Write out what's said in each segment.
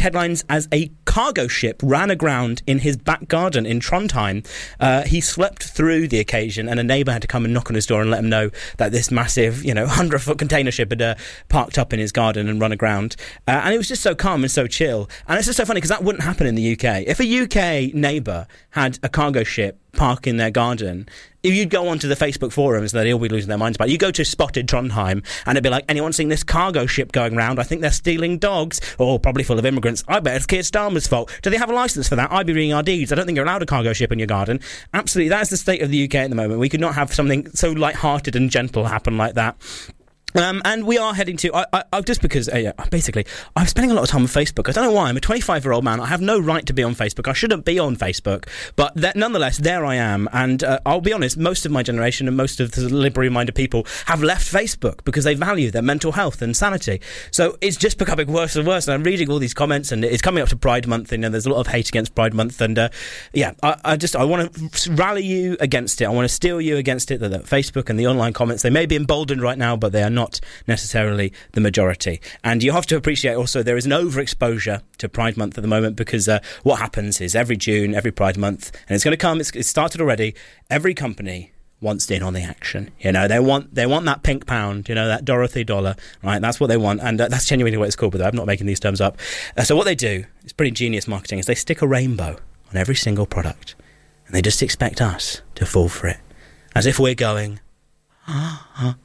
headlines as a cargo ship ran aground in his back garden in Trondheim. He slept through the occasion, and a neighbour had to come and knock on his door and let him know that this massive, 100-foot container ship had parked up in his garden and run aground. And it was just so calm and so chill. And it's just so funny because that wouldn't happen in the UK. If a UK neighbour had a cargo ship park in their garden, if you'd go onto the Facebook forums, they'd all be losing their minds about it. You go to Spotted Trondheim and it'd be like, anyone seeing this cargo ship going round? I think they're stealing dogs. Oh, probably full of immigrants. I bet it's Keir Starmer's fault. Do they have a licence for that? I'd be reading our deeds. I don't think you're allowed a cargo ship in your garden. Absolutely, that's the state of the UK at the moment. We could not have something so light-hearted and gentle happen like that. And we are heading to, just because, basically, I'm spending a lot of time on Facebook. I don't know why. I'm a 25-year-old man. I have no right to be on Facebook. I shouldn't be on Facebook. But nonetheless, there I am. And I'll be honest, most of my generation and most of the liberal-minded people have left Facebook because they value their mental health and sanity. So it's just becoming worse and worse. And I'm reading all these comments, and it's coming up to Pride Month, and there's a lot of hate against Pride Month. And I want to rally you against it. I want to steel you against it. That Facebook and the online comments, they may be emboldened right now, but they are not necessarily the majority. And you have to appreciate also there is an overexposure to Pride Month at the moment, because what happens is every June, every Pride Month, and it's going to come, it's started already, every company wants in on the action. They want that pink pound, that Dorothy dollar, right? That's what they want, and that's genuinely what it's called, but I'm not making these terms up. So what they do, it's pretty genius marketing, is they stick a rainbow on every single product, and they just expect us to fall for it, as if we're going, a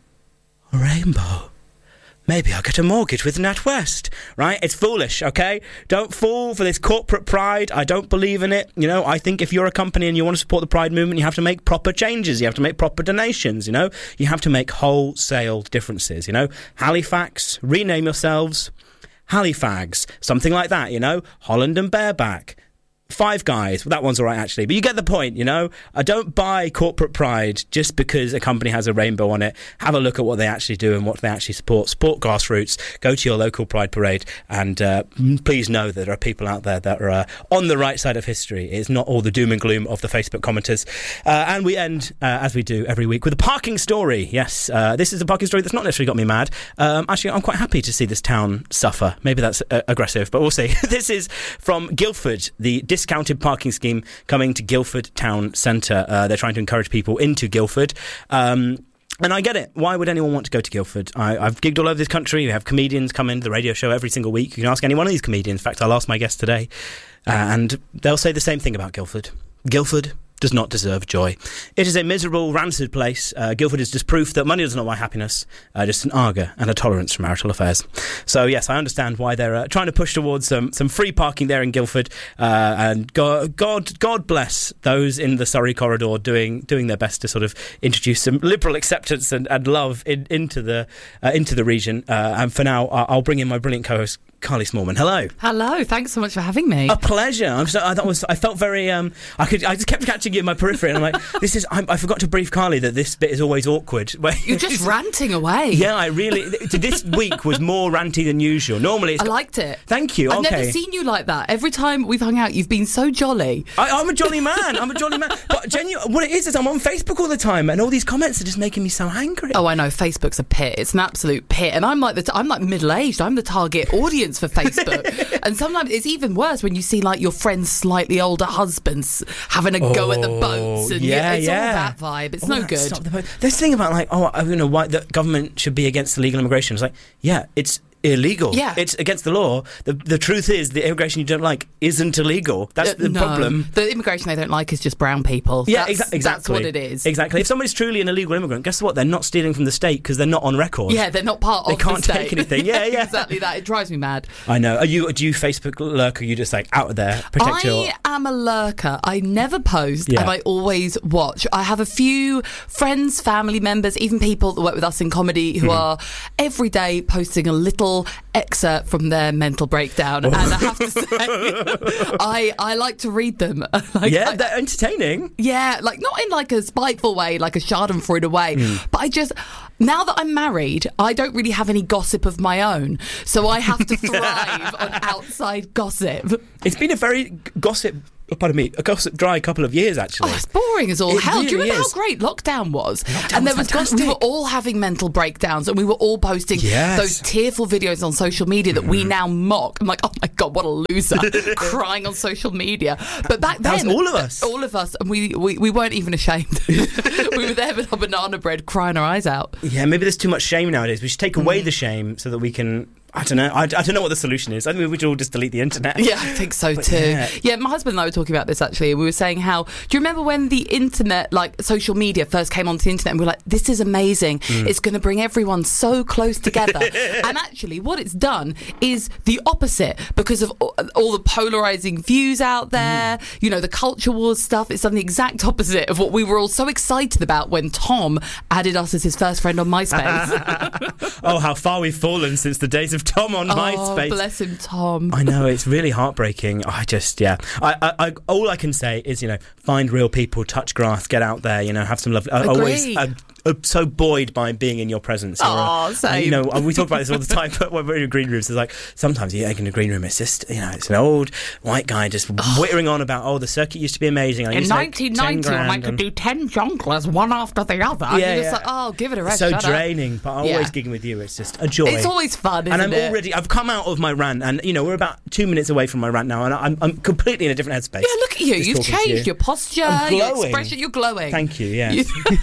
rainbow. Maybe I'll get a mortgage with NatWest, right? It's foolish, okay? Don't fall for this corporate pride. I don't believe in it. I think if you're a company and you want to support the Pride movement, you have to make proper changes. You have to make proper donations, You have to make wholesale differences, Halifax, rename yourselves Halifags, something like that, Holland and Bareback. Five Guys, well, that one's all right, actually. But you get the point, I don't buy corporate pride just because a company has a rainbow on it. Have a look at what they actually do and what they actually support. Support grassroots. Go to your local Pride Parade. And please know that there are people out there that are on the right side of history. It's not all the doom and gloom of the Facebook commenters. And we end, as we do every week, with a parking story. Yes, this is a parking story that's not necessarily got me mad. Actually, I'm quite happy to see this town suffer. Maybe that's aggressive, but we'll see. This is from Guildford, the discounted parking scheme coming to Guildford Town Centre. They're trying to encourage people into Guildford. And I get it. Why would anyone want to go to Guildford? I've gigged all over this country. We have comedians come into the radio show every single week. You can ask any one of these comedians. In fact, I'll ask my guest today. And they'll say the same thing about Guildford. Guildford does not deserve joy. It is a miserable, rancid place. Guildford is just proof that money does not buy happiness, just an arga and a tolerance for marital affairs. So yes, I understand why they're trying to push towards some free parking there in Guildford, and God bless those in the Surrey corridor doing their best to sort of introduce some liberal acceptance and love into the region. And for now, I'll bring in my brilliant co-host, Carly Smallman. Hello, thanks so much for having me. A pleasure. I felt very I just kept catching you in my periphery, and I'm like, I forgot to brief Carly that this bit is always awkward. You're just ranting away. Yeah, this week was more ranty than usual. Normally I liked it. Thank you. I've never seen you like that. Every time we've hung out, you've been so jolly. I'm a jolly man. But genuinely, what it is I'm on Facebook all the time, and all these comments are just making me so angry. Oh, I know. Facebook's a pit. It's an absolute pit, and I'm like middle-aged. I'm the target audience for Facebook. And sometimes it's even worse when you see like your friends' slightly older husbands having a go at the boats, and it's all that vibe. It's no good. Stop the boat. This thing about like, why the government should be against illegal immigration. It's like, it's illegal. Yeah. It's against the law. The truth is the immigration you don't like isn't illegal. That's the problem. The immigration they don't like is just brown people. Yeah, exactly. That's what it is. Exactly. If somebody's truly an illegal immigrant, guess what? They're not stealing from the state because they're not on record. Yeah, they're not part of the state. They can't take anything. Yeah. Exactly that. It drives me mad. I know. Do you Facebook lurk, or are you just like out of there? I am a lurker. I never post, and I always watch. I have a few friends, family members, even people that work with us in comedy who are every day posting a little excerpt from their mental breakdown, and I have to say, I like to read them. They're entertaining. Yeah, like not in like a spiteful way, like a Schadenfreude way, but now that I'm married, I don't really have any gossip of my own, so I have to thrive on outside gossip. It's been a very gossip pardon me, a dry couple of years, actually. Oh, it's boring as all hell. Really Do you remember is. how great lockdown was? Lockdown was fantastic. We were all having mental breakdowns, and we were all posting those tearful videos on social media that we now mock. I'm like, oh my God, what a loser, crying on social media. But back then, that was all of us. All of us, and we weren't even ashamed. We were there with our banana bread, crying our eyes out. Yeah, maybe there's too much shame nowadays. We should take away the shame so that we can... I don't know. I don't know what the solution is. I think we should all just delete the internet. Yeah, I think so too. Yeah, my husband and I were talking about this actually. We were saying how, do you remember when the internet, like social media first came onto the internet, and we were like, this is amazing. It's going to bring everyone so close together. And actually what it's done is the opposite, because of all the polarizing views out there, you know, the culture wars stuff. It's done the exact opposite of what we were all so excited about when Tom added us as his first friend on MySpace. Oh, how far we've fallen since the days of Tom on MySpace. Bless him, Tom. I know, it's really heartbreaking. I all I can say is, you know, find real people, touch grass, get out there, you know, have some love. I'm so buoyed by being in your presence. Same. You know, we talk about this all the time, but when we're in green rooms, it's like, sometimes you're in a green room, it's just, you know, it's an old white guy just whittering on about, the circuit used to be amazing. In 1990, when I could do 10 jonglers, one after the other. Yeah, you're just like, give it a rest. So draining, but always gigging with you, it's just a joy. It's always fun, isn't it? And I've come out of my rant, and, you know, we're about 2 minutes away from my rant now, and I'm completely in a different headspace. Yeah, look at you. You've changed your posture, your expression. You're glowing. Thank you, yeah.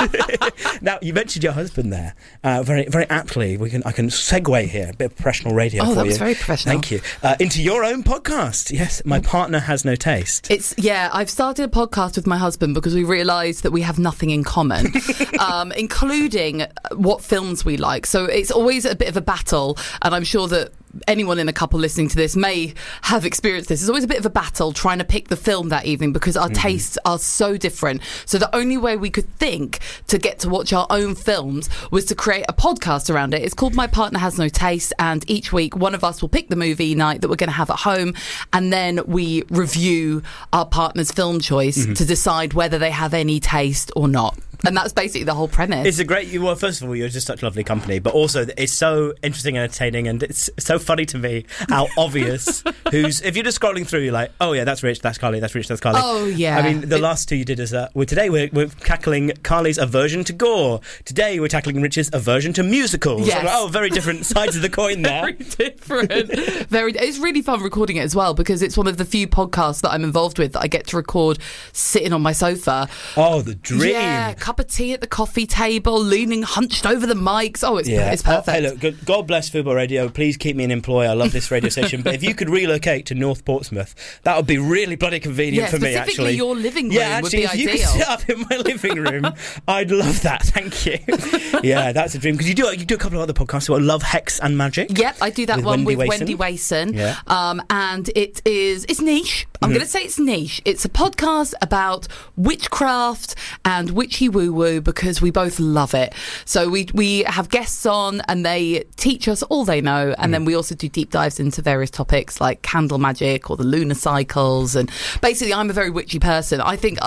Now, you mentioned your husband there, very, very aptly. I can segue here, a bit of professional radio for you. Oh, that was very professional. Thank you. Into your own podcast. Yes, My Partner Has No Taste. I've started a podcast with my husband because we realised that we have nothing in common, including what films we like. So it's always a bit of a battle, and I'm sure that anyone in a couple listening to this may have experienced this. It's always a bit of a battle trying to pick the film that evening because our tastes are so different. So the only way we could think to get to watch our own films was to create a podcast around it. It's called My Partner Has No Taste, and each week one of us will pick the movie night that we're going to have at home, and then we review our partner's film choice to decide whether they have any taste or not. And that's basically the whole premise. It's a great... Well, first of all, you're just such lovely company, but also it's so interesting and entertaining, and it's so funny to me how obvious if you're just scrolling through, you're like, oh yeah, that's Rich, that's Carly, that's Rich, that's Carly. Oh yeah. I mean, the last two you did is today we're tackling Carly's aversion to gore. Today we're tackling Rich's aversion to musicals. Yes. Oh, very different sides of the coin there. Very different. It's really fun recording it as well, because it's one of the few podcasts that I'm involved with that I get to record sitting on my sofa. Oh, the dream. Yeah, cup of tea at the coffee table, leaning hunched over the mics. Oh, it's perfect. Hey, look, God bless Football Radio. Please keep me an employee. I love this radio station. But if you could relocate to North Portsmouth, that would be really bloody convenient for me, actually. Specifically your living room would be ideal. ideal. If you could sit up in my living room, I'd love that. Thank you. Yeah, that's a dream. Because you do a couple of other podcasts about love, hex and magic. Yep, I do that one with Wendy Wason. Yeah. And it's niche. I'm going to say it's niche. It's a podcast about witchcraft and witchy woo-woo because we both love it. So we have guests on and they teach us all they know, and then we also do deep dives into various topics like candle magic or the lunar cycles. And basically, I'm a very witchy person. I think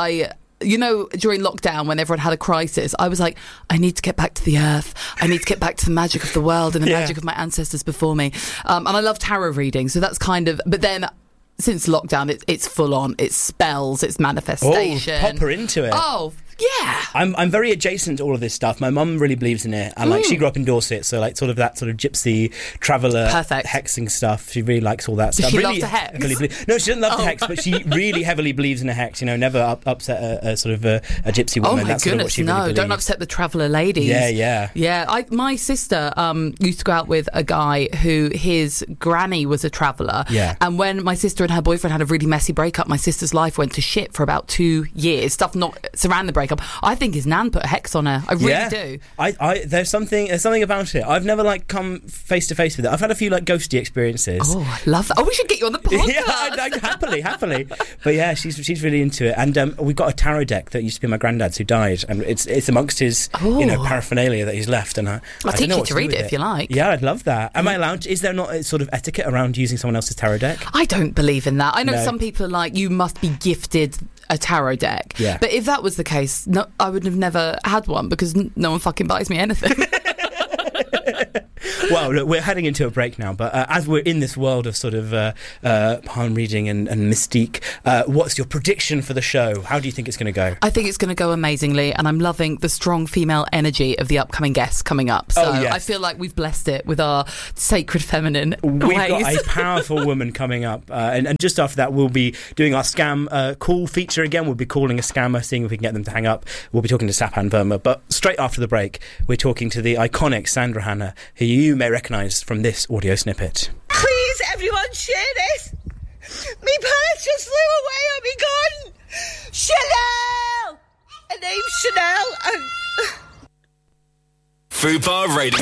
during lockdown when everyone had a crisis, I was like, I need to get back to the earth. I need to get back to the magic of the world and the magic of my ancestors before me. And I love tarot reading. So that's but then since lockdown, it's full on. It's spells, it's manifestation. Oh, pop her into it. Oh, yeah. I'm very adjacent to all of this stuff. My mum really believes in it, and she grew up in Dorset, so like sort of gypsy traveller hexing stuff. She really likes all that stuff. Does she really love to hex? No, she doesn't love to hex, but she really heavily believes in a hex. You know, never upset a gypsy woman. Oh my That's goodness, sort of what she really believes. Don't upset the traveller ladies. Yeah. My sister used to go out with a guy who his granny was a traveller. Yeah. And when my sister and her boyfriend had a really messy breakup, my sister's life went to shit for about 2 years. Stuff not surrounding the breakup. I think his nan put a hex on her. I really do. There's something about it. I've never come face to face with it. I've had a few ghosty experiences. Oh, I love that. Oh, we should get you on the podcast. Yeah, happily. But yeah, she's really into it. And we've got a tarot deck that used to be my granddad's who died, and it's amongst his paraphernalia that he's left. And I'll teach you to read it if you like. Yeah, I'd love that. Am I allowed? Is there not a sort of etiquette around using someone else's tarot deck? I don't believe in that. I know some people are like, you must be gifted a tarot deck. Yeah. But if that was the case, I would have never had one because no one fucking buys me anything. Well, look, we're heading into a break now, but as we're in this world of sort of palm reading and mystique, what's your prediction for the show? How do you think it's going to go? I think it's going to go amazingly, and I'm loving the strong female energy of the upcoming guests coming up. So yes. I feel like we've blessed it with our sacred feminine We've ways. got a powerful woman coming up, and just after that we'll be doing our scam call feature again. We'll be calling a scammer, seeing if we can get them to hang up. We'll be talking to Sapan Verma, but straight after the break we're talking to the iconic Sandra Hannah, who you may recognise from this audio snippet. Please, everyone, share this. Me pants just flew away on me gun. Chanel! Her name's Chanel. Fubar Radio.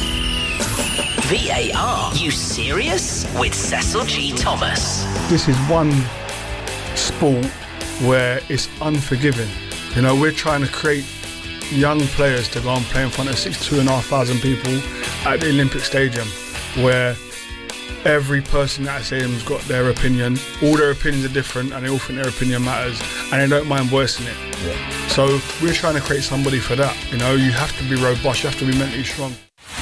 VAR, you serious? With Cecil G. Thomas. This is one sport where it's unforgiving. You know, we're trying to create young players to go and play in front of 62,500 people at the Olympic Stadium, where every person at that stadium's got their opinion. All their opinions are different, and they all think their opinion matters, and they don't mind voicing it. Yeah. So we're trying to create somebody for that. You know, you have to be robust, you have to be mentally strong.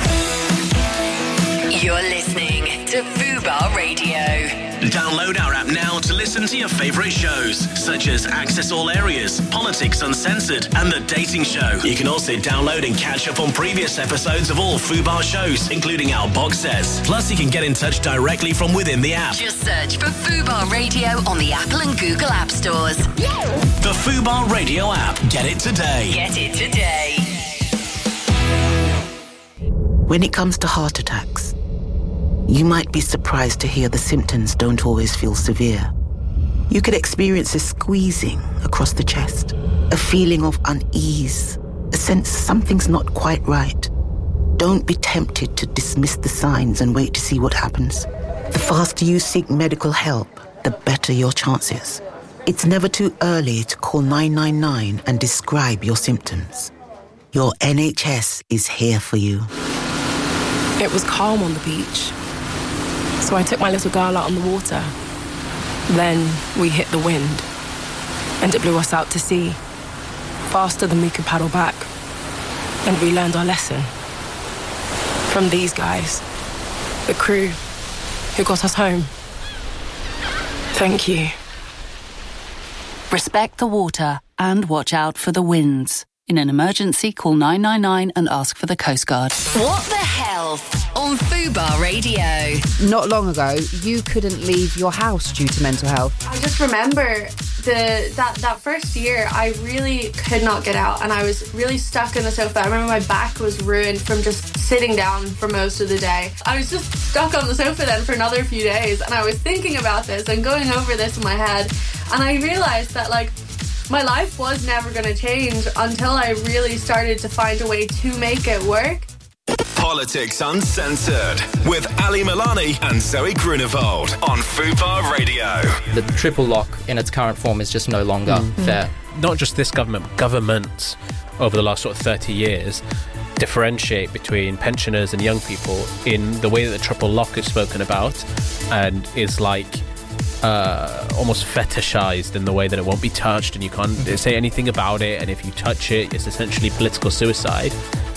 You're listening to Fubar Radio. Download our app now to listen to your favourite shows, such as Access All Areas, Politics Uncensored, and The Dating Show. You can also download and catch up on previous episodes of all Fubar shows, including our box sets. Plus, you can get in touch directly from within the app. Just search for Fubar Radio on the Apple and Google App Stores. The Fubar Radio app. Get it today. Get it today. When it comes to heart attacks, you might be surprised to hear the symptoms don't always feel severe. You could experience a squeezing across the chest, a feeling of unease, a sense something's not quite right. Don't be tempted to dismiss the signs and wait to see what happens. The faster you seek medical help, the better your chances. It's never too early to call 999 and describe your symptoms. Your NHS is here for you. It was calm on the beach, so I took my little girl out on the water. Then we hit the wind, and it blew us out to sea, faster than we could paddle back. And we learned our lesson from these guys, the crew who got us home. Thank you. Respect the water and watch out for the winds. In an emergency, call 999 and ask for the Coast Guard. What the Health on Fubar Radio. Not long ago, you couldn't leave your house due to mental health. I just remember that first year, I really could not get out, and I was really stuck in the sofa. I remember my back was ruined from just sitting down for most of the day. I was just stuck on the sofa then for another few days, and I was thinking about this and going over this in my head, and I realised that, like, my life was never going to change until I really started to find a way to make it work. Politics Uncensored with Ali Milani and Zoe Grunewald on Fubar Radio. The triple lock in its current form is just no longer fair. Not just this government, but governments over the last sort of 30 years differentiate between pensioners and young people in the way that the triple lock is spoken about, and is like almost fetishized in the way that it won't be touched and you can't say anything about it, and if you touch it, it's essentially political suicide.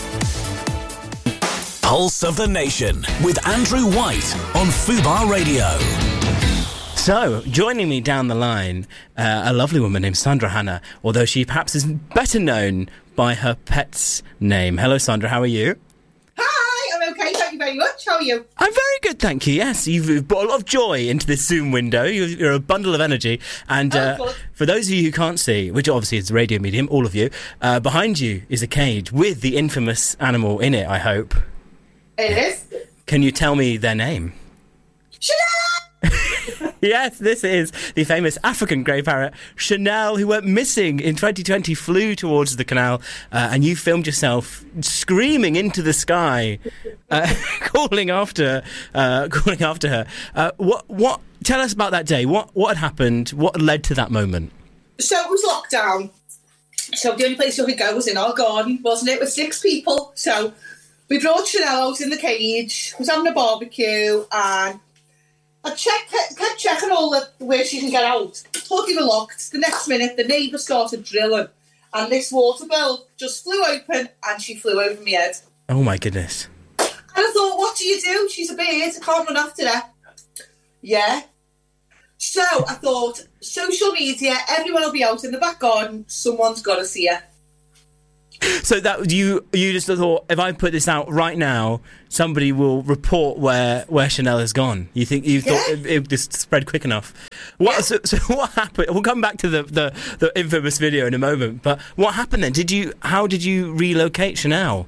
Pulse of the Nation with Andrew White on Fubar Radio. So, joining me down the line, a lovely woman named Sandra Hannah, although she perhaps is better known by her pet's name. Hello, Sandra, how are you? I'm okay, thank you very much. How are you? I'm very good, thank you. Yes, you've brought a lot of joy into this Zoom window. You're a bundle of energy. And for those of you who can't see, which obviously is a radio medium, all of you, behind you is a cage with the infamous animal in it, I hope. It is. Can you tell me their name? Chanel! Yes, this is the famous African grey parrot, Chanel, who went missing in 2020, flew towards the canal, and you filmed yourself screaming into the sky, calling after her. What? Tell us about that day. What had happened? What led to that moment? So it was lockdown. So the only place you could go was in our garden, wasn't it, with 6 people. So we brought Chanel out in the cage, was having a barbecue, and I kept checking all the where she can get out. Thought they were locked. The next minute, the neighbour started drilling, and this water bill just flew open, and she flew over my head. Oh my goodness! I thought, what do you do? She's a bird, I can't run after her. Yeah. So I thought, social media, everyone will be out in the back garden, someone's got to see her. So that you just thought, if I put this out right now, somebody will report where Chanel has gone. You think thought it just spread quick enough? So what happened? We'll come back to the infamous video in a moment. But what happened then? How did you relocate Chanel?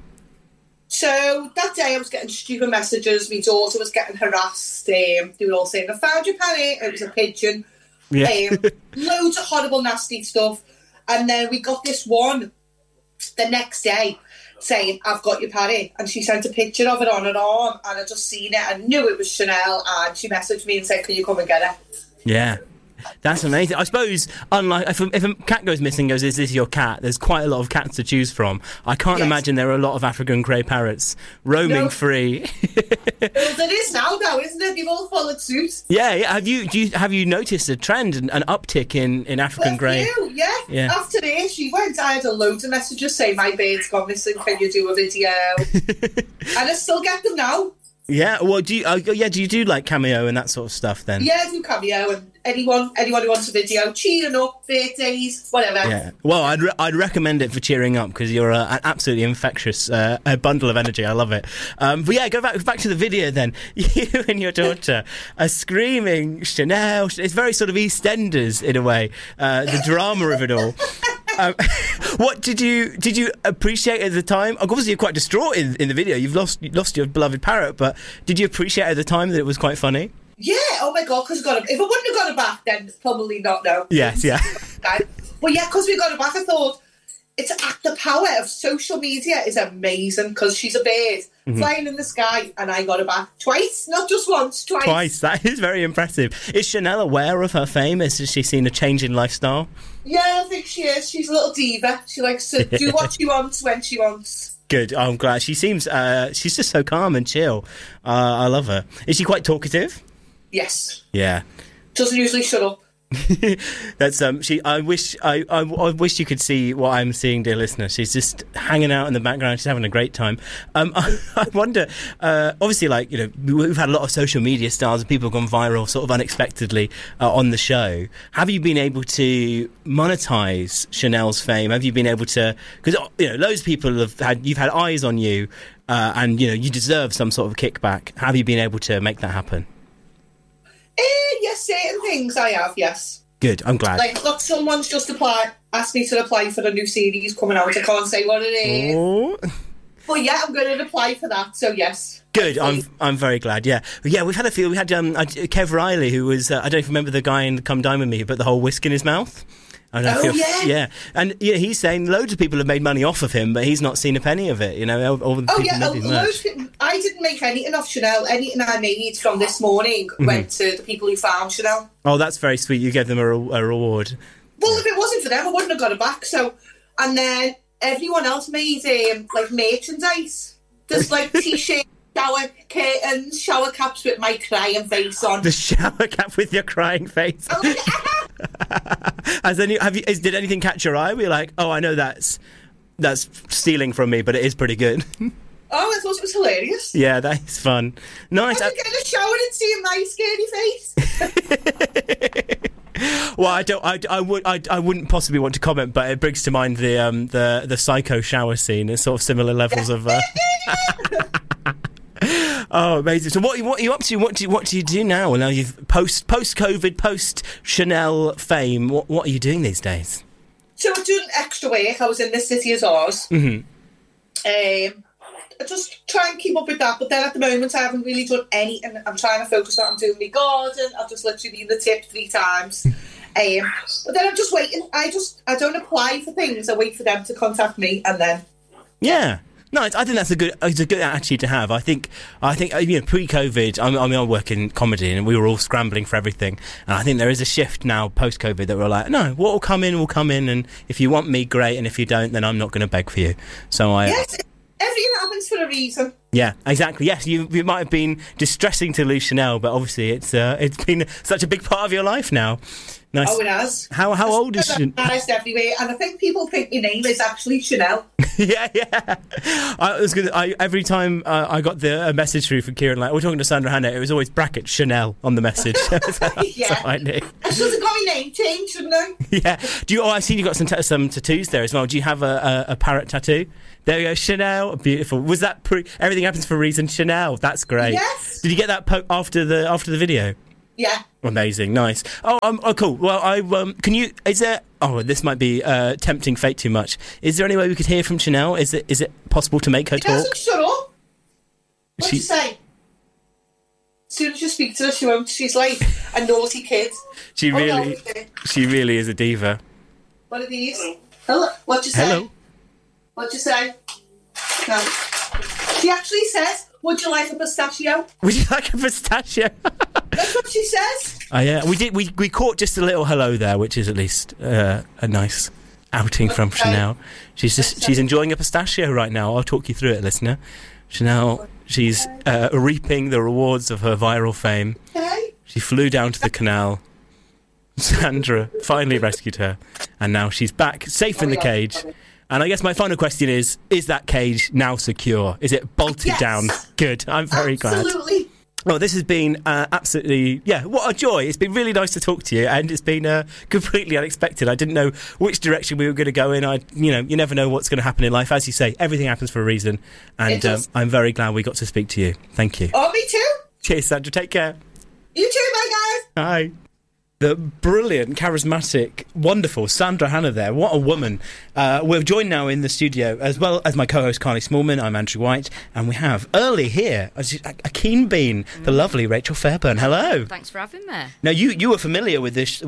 So that day I was getting stupid messages. My daughter was getting harassed. They were all saying, "I found your penny." It was a pigeon. Yeah. Loads of horrible, nasty stuff. And then we got this one the next day saying, "I've got your paddy," and she sent a picture of it on her arm, and I just seen it and knew it was Chanel, and she messaged me and said, "Can you come and get her?" Yeah, that's amazing. I suppose, unlike if a cat goes missing, goes, "Is this your cat?" There's quite a lot of cats to choose from. I can't imagine there are a lot of African grey parrots roaming free. Well, there is now, though, isn't it? They've all followed suit. Yeah. Have you noticed a trend, an uptick in African grey? Yeah. After this, she went. I had a load of messages saying, "My bird's gone missing. Can you do a video?" And I still get them now. Yeah. Well, do you do like Cameo and that sort of stuff then? Yeah, I do Cameo, and anyone who wants a video, cheering up, birthdays, whatever. Yeah. Well, I'd recommend it for cheering up because you're an absolutely infectious a bundle of energy. I love it. But yeah, go back to the video then. You and your daughter are screaming Chanel. It's very sort of EastEnders in a way. The drama of it all. What did you appreciate at the time? Obviously, you're quite distraught in the video. You've lost your beloved parrot, but did you appreciate at the time that it was quite funny? Yeah. Oh my God! Because if I wouldn't have got it back, then probably not. No. Yes. Yeah. But yeah, because we got it back, I thought the power of social media is amazing. Because she's a bird flying in the sky, and I got it back twice, not just once, twice. Twice. That is very impressive. Is Chanel aware of her fame? Has she seen a change in lifestyle? Yeah, I think she is. She's a little diva. She likes to do what she wants when she wants. Good. I'm glad. She seems. She's just so calm and chill. I love her. Is she quite talkative? Yes. Yeah. Doesn't usually shut up. That's I wish you could see what I'm seeing, dear listener. She's just hanging out in the background. She's having a great time. I wonder, obviously, like, you know, we've had a lot of social media stars and people have gone viral sort of unexpectedly on the show. Have you been able to monetize Chanel's fame? Have you been able to, because, you know, loads of people you've had eyes on you, and, you know, you deserve some sort of kickback. Have you been able to make that happen? Yes, certain things I have, yes. Good, I'm glad. Like, look, someone's just asked me to apply for a new series coming out. I can't say what it is. Oh. But yeah, I'm going to apply for that, so yes. Good, I'm very glad, yeah. Yeah, we've had a few. We had Kev Riley, who was, I don't know if you remember the guy in Come Dine With Me, but the whole whisk in his mouth. Yeah. And yeah, he's saying loads of people have made money off of him, but he's not seen a penny of it. You know, all the people I didn't make anything off Chanel. Anything I made from this morning went to the people who found Chanel. Oh, that's very sweet. You gave them a reward. Well, if it wasn't for them, I wouldn't have got it back. So, and then everyone else made like merchandise. There's like t-shirts, shower curtains, shower caps with my crying face on. The shower cap with your crying face. Did anything catch your eye? Were you like, oh, I know that's stealing from me, but it is pretty good. Oh, I thought it was hilarious. Yeah, that is fun. Nice. I get a shower and see my scary face. Well, I wouldn't possibly want to comment, but it brings to mind the Psycho shower scene. It's sort of similar levels of. Oh, amazing! So, what are you up to? What do you do now? Now you've post COVID, post Chanel fame. What are you doing these days? So I'm doing extra work. I was in This City Is Ours. I just try and keep up with that, but then at the moment I haven't really done anything. I'm trying to focus on doing my garden. I've just literally been the tip 3 times. But then I'm just waiting. I don't apply for things. I wait for them to contact me, and then yeah. No, I think that's a good attitude to have. I think you know, pre-COVID, I work in comedy and we were all scrambling for everything. And I think there is a shift now post-COVID that we're like, no, what will come in will come in, and if you want me, great, and if you don't, then I'm not going to beg for you. So yes, everything happens for a reason. Yeah, exactly. Yes, you might have been distressing to lose Chanel, but obviously it's been such a big part of your life now. Nice. Oh, it has. How old is she? Everywhere, and I think people think my name is actually Chanel. yeah. Every time I got a message through from Kieran, like, we're talking to Sandra Hannah, it was always bracket Chanel on the message. Yeah. I knew. I should have got my name changed, shouldn't I? Yeah. I see you got some tattoos there as well. Do you have a parrot tattoo? There we go, Chanel. Beautiful. Was that everything happens for a reason? Chanel. That's great. Yes. Did you get that after the video? Yeah. Amazing, nice. Oh, cool. Well, can you? Is there? Oh, this might be tempting fate too much. Is there any way we could hear from Chanel? Is it possible to make her talk? She doesn't shut up. What'd you say? As soon as you speak to her, she won't. She's like a naughty kid. She really is a diva. What are these? Hello. What'd you say? Hello. What'd you say? No. She actually says, "Would you like a pistachio?" Would you like a pistachio? That's what she says. Oh yeah, we caught just a little hello there, which is at least a nice outing from Chanel. She's enjoying a pistachio right now. I'll talk you through it, listener. Chanel, she's reaping the rewards of her viral fame. Okay. She flew down to the canal. Sandra finally rescued her, and now she's back, safe in the cage. And I guess my final question is that cage now secure? Is it bolted down? Good. I'm very glad. Absolutely. Well, this has been absolutely, what a joy. It's been really nice to talk to you, and it's been completely unexpected. I didn't know which direction we were going to go in. You never know what's going to happen in life. As you say, everything happens for a reason, and I'm very glad we got to speak to you. Thank you. Oh, me too. Cheers, Sandra. Take care. You too, bye, guys. Bye. The brilliant, charismatic, wonderful Sandra Hannah there. What a woman. We're joined now in the studio, as well as my co-host Carly Smallman. I'm Andrew White, and we have early here, a keen bean, the lovely Rachel Fairburn. Hello. Thanks for having me. Now, you were familiar with this...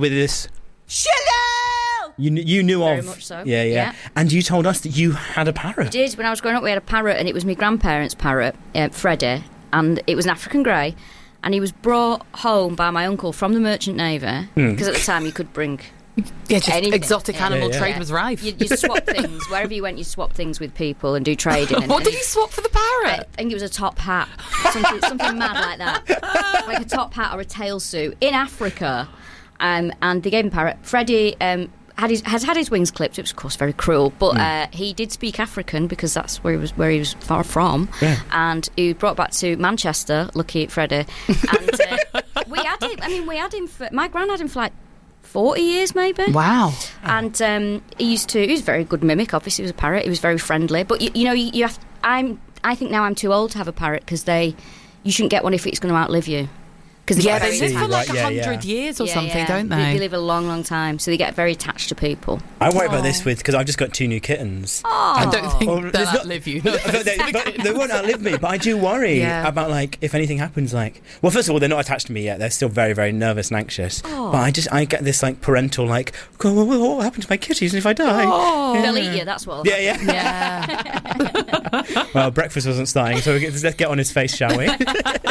Chanel! You knew Very of... much so. Yeah. And you told us that you had a parrot. We did. When I was growing up, we had a parrot, and it was my grandparents' parrot, Freddie, and it was an African grey. And he was brought home by my uncle from the Merchant Navy, because at the time you could bring anything. Exotic animal trade was rife. You swap things. Wherever you went, you swap things with people and do trading. What did you swap for the parrot? I think it was a top hat. Something mad like that. Like a top hat or a tail suit in Africa. And they gave him a parrot. Freddie... has had his wings clipped. It was, of course, very cruel, but he did speak African because that's where he was far from. Yeah. And he was brought back to Manchester. Lucky Freddie. And we had him. My gran had him for like 40 years, maybe. Wow. And he was a very good mimic. Obviously, he was a parrot. He was very friendly. But you have. I think now I'm too old to have a parrot because you shouldn't get one if it's going to outlive you. Yeah, they live for like 100 years or something, don't they? They live a long, long time, so they get very attached to people. I worry about this because I've just got 2 new kittens. I don't think they'll outlive you. They won't outlive me, but I do worry about, like, if anything happens, like... Well, first of all, they're not attached to me yet. They're still very, very nervous and anxious. But I get this, like, parental, like, what happened to my kitties if I die? They'll eat you, that's what. Yeah. Well, breakfast wasn't starting, so let's get on his face, shall we?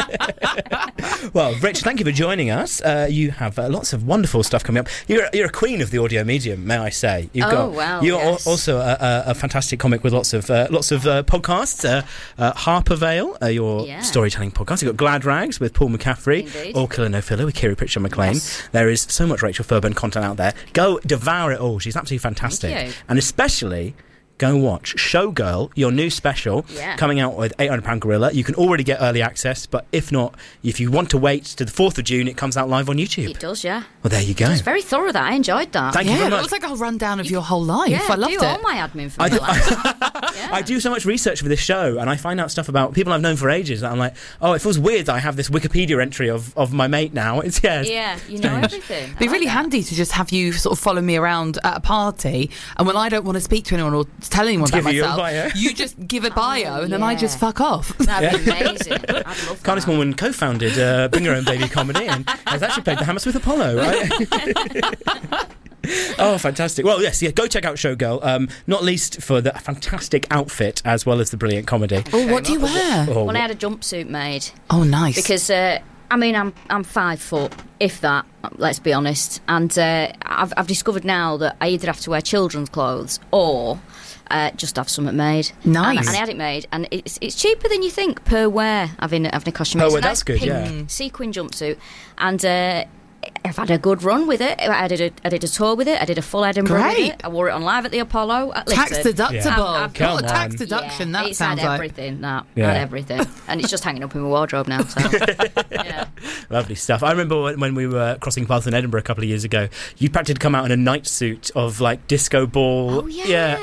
Well, Rich, thank you for joining us. You have lots of wonderful stuff coming up. You're a queen of the audio medium, may I say? You're also a fantastic comic with lots of podcasts. Harper Vale, your storytelling podcast. You've got Glad Rags with Paul McCaffrey. Indeed. All Killer No Filler with Kiri Pritchard McLean. Yes. There is so much Rachel Fairburn content out there. Go devour it all. She's absolutely fantastic. Thank you. And especially... go watch Showgirl, your new special, coming out with £800 Gorilla. You can already get early access, but if not, if you want to wait to the 4th of June, it comes out live on YouTube. It does, yeah. Well, there you go. It's very thorough, that. I enjoyed that. Thank you very much. It was like a rundown of your whole life. I loved it. all my admin for my life. I do so much research for this show, and I find out stuff about people I've known for ages that I'm like, it feels weird that I have this Wikipedia entry of my mate now. It's you know everything. It'd be really handy to just have you sort of follow me around at a party, and when I don't want to speak to anyone or tell anyone about myself, you just give a bio and then I just fuck off. That'd be amazing. I'd love Carly Smallman co-founded Bring Your Own Baby Comedy and has actually played the Hammersmith Apollo, right? Oh, fantastic. Well, yes, go check out Showgirl, not least for the fantastic outfit as well as the brilliant comedy. Oh, what do you wear? Well, I had a jumpsuit made. Oh, nice. Because I mean, I'm 5 foot, if that. Let's be honest. And I've discovered now that I either have to wear children's clothes or just have something made. Nice. And I had it made, and it's cheaper than you think per wear. Having a costume. Oh, well, It's a that's good. pink Yeah. sequin jumpsuit, and. I've had a good run with it. I did a tour with it. I did a full Edinburgh with Great. it. I wore it on live at the Apollo. Tax deductible. I've Got got a tax deduction. That it's sounds had like everything. That Yeah. had everything, and it's just hanging up in my wardrobe now. So. Yeah. Lovely stuff. I remember when we were crossing paths in Edinburgh a couple of years ago, you practically come out in a night suit of like disco ball. Oh, yeah.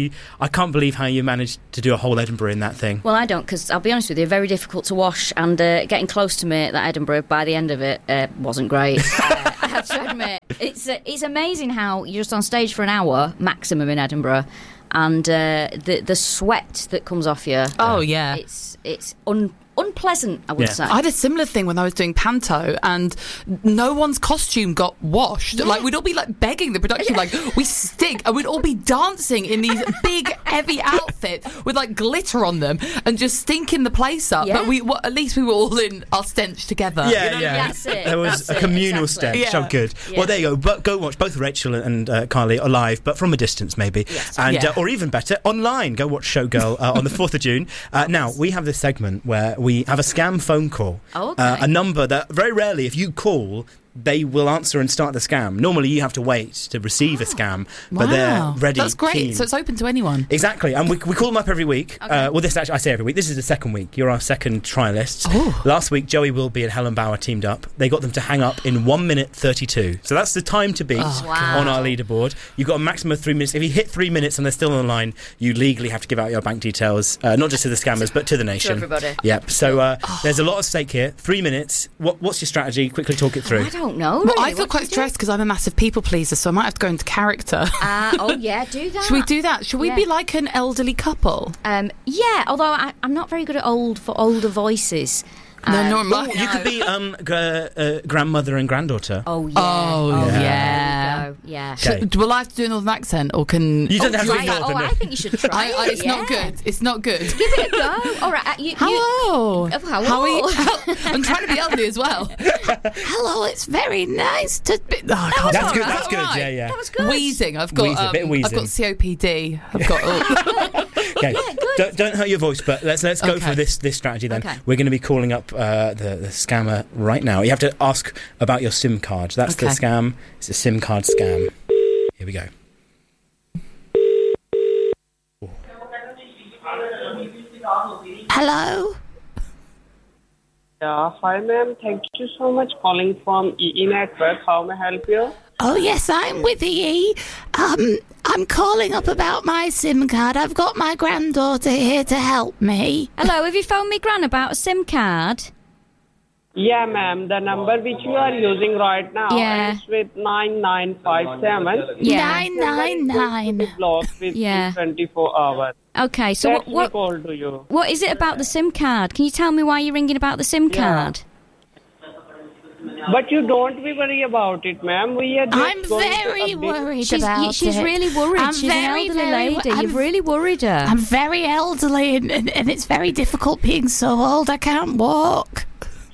I can't believe how you managed to do a whole Edinburgh in that thing. Well, I don't, because I'll be honest with you, very difficult to wash, and getting close to me at that Edinburgh by the end of it wasn't great. I have to admit, it's amazing how you're just on stage for an hour maximum in Edinburgh, and the sweat that comes off you. Oh yeah, it's unpleasant, I would say. I had a similar thing when I was doing Panto, and no one's costume got washed. Yeah. Like, we'd all be like begging the production, like, we stink, and we'd all be dancing in these big, heavy outfits with like glitter on them and just stinking the place up. Yeah. But at least we were all in our stench together. Yeah, You know? yeah. That's it, There was that's a communal exactly. stench. Yeah. Oh, good. Yeah. Well, there you go. But go watch both Rachel and Kylie are live, but from a distance, maybe. Yes. And Yeah. or even better, online. Go watch Showgirl on the 4th of June. Now we have this segment where we have a scam phone call. Oh, okay. A number that very rarely, if you call, they will answer and start the scam. Normally, you have to wait to receive a scam, but they're ready. That's great. keen. So it's open to anyone. Exactly, and we call them up every week. Okay. Well, this actually, I say every week. This is the second week. You're our second trialists. Oh. Last week, Joey Wilby and Helen Bauer teamed up. They got them to hang up in 1 minute 32. So that's the time to beat Wow. on our leaderboard. You've got a maximum of 3 minutes. If you hit 3 minutes and they're still on the line, you legally have to give out your bank details, not just to the scammers, but to the nation. everybody. Yep. So there's a lot at stake here. 3 minutes. What's your strategy? Quickly talk it through. I don't know. Well, really. I feel What quite do you do? stressed because I'm a massive people pleaser, so I might have to go into character. Oh yeah, do that. Should we do that? Should we Yeah. be like an elderly couple? Yeah, although I'm not very good at older voices. No, nor am I. You could be grandmother and granddaughter. Oh yeah. Oh, There yeah. you go. Yeah. Okay. Will I have to do a northern accent, or can You don't have to Right. be northern. I think you should try. It's not good. It's not good. Give it a go. All right. Hello. Hello. How are you? I'm trying to be elderly as well. Hello. It's very nice to be. Oh, I can't That's do good. it. That's good. Right. Yeah, yeah. That was good. Wheezing. I've got Wheezing, bit of I've got COPD. I've got. Okay. Don't hurt your voice, but let's go Okay. for this strategy then. Okay. We're going to be calling up the scammer right now. You have to ask about your SIM card. That's the Okay. scam. It's a SIM card scam. Here we go. Hello. Hi, ma'am. Thank you so much calling from EE Network. How may I help you? Oh, yes, I'm with EE. I'm calling up about my SIM card. I've got my granddaughter here to help me. Hello, have you phoned me Gran about a SIM card? Yeah, ma'am. The number which you are using right now Yeah. is with 9957. Yeah. 999. Blocked with Yeah. 24 hours. Okay, so That's what call to you. what is it about the SIM card? Can you tell me why you're ringing about the SIM card? But you don't be worried about it, ma'am. We are just I'm going to very update- worried She's about she's it. really worried. I'm She's an very, elderly very lady. I'm- You've really worried her. I'm very elderly and it's very difficult being so old I can't walk.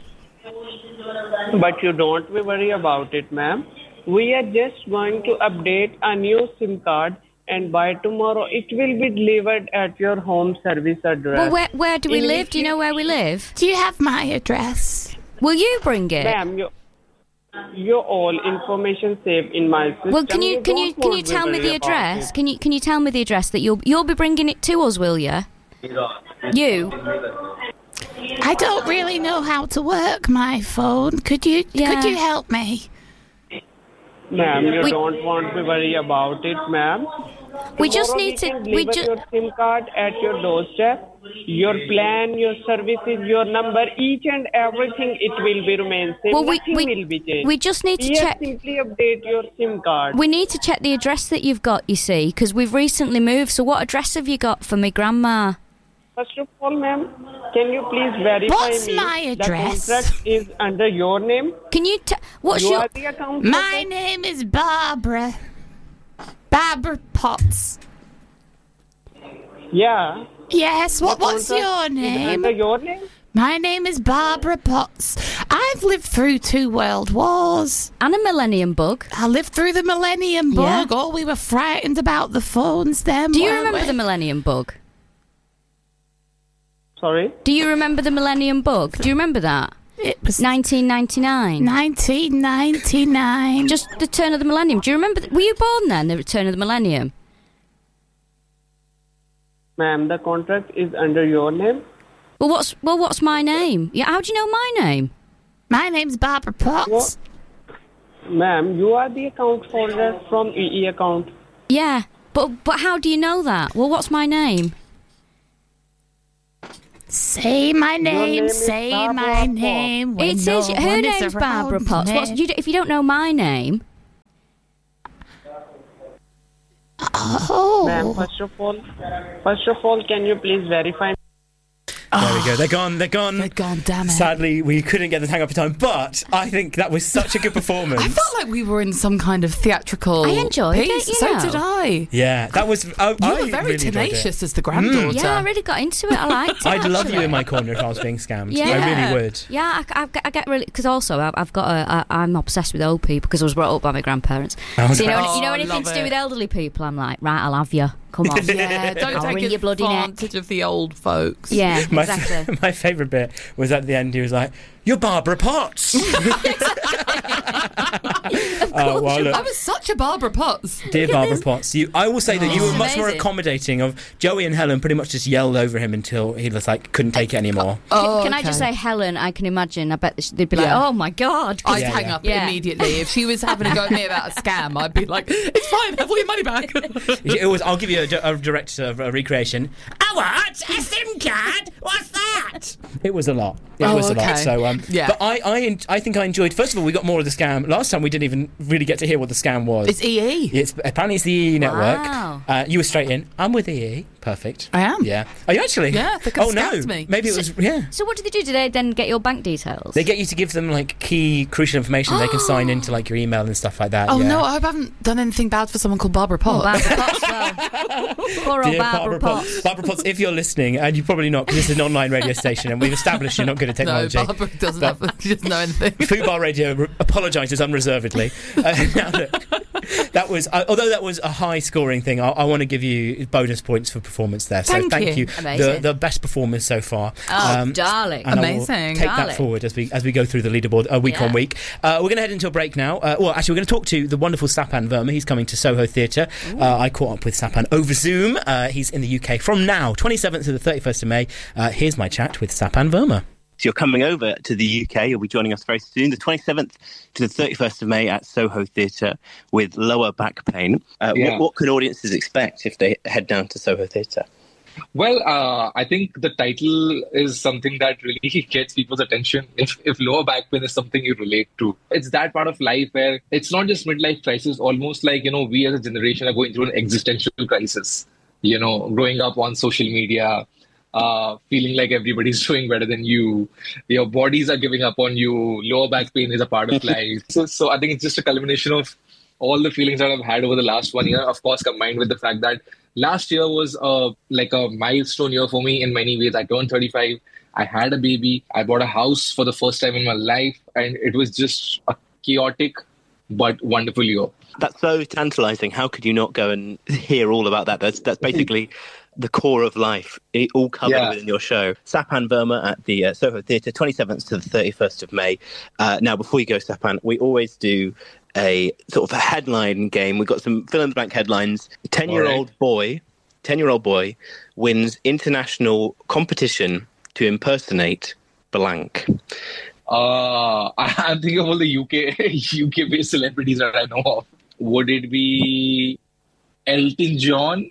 But you don't be worried about it, ma'am. We are just going to update a new SIM card, and by tomorrow it will be delivered at your home service address. Well, where do we In live? Do you know where we live? Do you have my address? Will you bring it? Ma'am, your all information saved in my system. Well, can you don't want to tell me worry the about address? it. Can you tell me the address that you'll be bringing it to us? Will you? You? I don't really know how to work my phone. Could you help me? Ma'am, you We- don't want to worry about it, ma'am. We just Tomorrow need to- can we deliver ju- your SIM card at your doorstep. Your plan, your services, your number, each and everything, it will be remain same. Well, Nothing will be changed. we just need to Yes, check. simply update your SIM card. We need to check the address that you've got. You see, because we've recently moved. So, what address have you got for me, Grandma? First of all, ma'am, can you please verify What's me my address? the contract is under your name? Can you? What's you your? are the account My holder? name is Barbara. Barbara Potts. Yeah. Yes, The what's contract your is name? under your name? My name is Barbara Potts. I've lived through 2 world wars. And a millennium bug. I lived through the millennium bug. Yeah. Oh, we were frightened about the phones then. Do you remember the millennium bug? Sorry? Do you remember the millennium bug? Do you remember that? It was 1999. 1999. Just the turn of the millennium. Do you remember? Were you born then, the turn of the millennium? Ma'am, the contract is under your name. Well, what's my name? Yeah, how do you know my name? My name's Barbara Potts. What? Ma'am, you are the account holder from EE account. Yeah, but how do you know that? Well, what's my name? Say my name, say my name. It says her name's Barbara Potts. If you don't know my name? Oh. Ma'am, first of all, can you please verify? There we go. They're gone. They're gone, damn it. Sadly, we couldn't get the hang up in time, but I think that was such a good performance. I felt like we were in some kind of theatrical I enjoyed piece. it, So did I. Yeah, that was... You were very really tenacious as the granddaughter. Yeah, I really got into it. I liked it. I'd love you in my corner if I was being scammed. Yeah. I really would. Yeah, I get really... Because also, I'm obsessed with old people because I was brought up by my grandparents. Oh, so you know anything to do with elderly people, I'm like, right, I'll have you. Come on. Yeah, don't I'll take wring your bloody neck. advantage of the old folks. Yeah, exactly. My favourite bit was at the end, he was like, "You're Barbara Potts." Well, look, I was such a Barbara Potts. Dear Barbara Potts, I will say that you were much more accommodating. Of Joey and Helen pretty much just yelled over him until he was like couldn't take it anymore. Can I just say, Helen? I can imagine. I bet they'd be like, "Oh my god!" I'd hang up immediately if she was having a go at me about a scam. I'd be like, "It's fine. Have all your money back." It was. I'll give you a direct recreation. Oh, what? A SIM card? What's that? It was a lot. It was a lot. So yeah. But I think I enjoyed. First of all, we got more of the scam. Last time we didn't even really get to hear what the scam was. It's EE. Apparently it's the EE network. Wow. You were straight in. I'm with EE. Perfect. I am. Yeah. Are you actually? Yeah. They could have scammed me. Maybe it was. Yeah. So what did they do? Did they then get your bank details? They get you to give them like key crucial information. They can sign into like your email and stuff like that. Oh yeah. no! I hope I haven't done anything bad for someone called Barbara Potts. Barbara Potts. Poor old Barbara Potts. Barbara Potts, if you're listening, and you're probably not because it's an online radio station, and we've established you're not good at technology. No, Barbara she doesn't know anything. Fubar Radio apologises unreservedly. Now look, that was although that was a high scoring thing. I want to give you bonus points for performance there. So thank you. The best performers so far. Oh, darling, and amazing! I will take that forward as we go through the leaderboard week on week. We're going to head into a break now. Well, actually, we're going to talk to the wonderful Sapan Verma. He's coming to Soho Theatre. I caught up with Sapan over Zoom. He's in the UK from now, 27th to the 31st of May. Here's my chat with Sapan Verma. So you're coming over to the UK. You'll be joining us very soon, the 27th to the 31st of May at Soho Theatre with Lower Back Pain. What can audiences expect if they head down to Soho Theatre? Well, I think the title is something that really gets people's attention. If lower back pain is something you relate to, it's that part of life where it's not just midlife crisis, almost like, we as a generation are going through an existential crisis. Growing up on social media, feeling like everybody's doing better than you, your bodies are giving up on you, lower back pain is a part of life. So I think it's just a culmination of all the feelings that I've had over the last 1 year, of course, combined with the fact that last year was like a milestone year for me in many ways. I turned 35, I had a baby, I bought a house for the first time in my life, and it was just a chaotic but wonderful year. That's so tantalising. How could you not go and hear all about that? That's basically the core of life, all covered within your show. Sapan Verma at the Soho Theatre, 27th to the 31st of May. Now, before you go, Sapan, we always do a sort of a headline game. We've got some fill-in-the-blank headlines. 10-year-old boy wins international competition to impersonate blank. I'm thinking of all the UK-based celebrities that I know of. Would it be Elton John?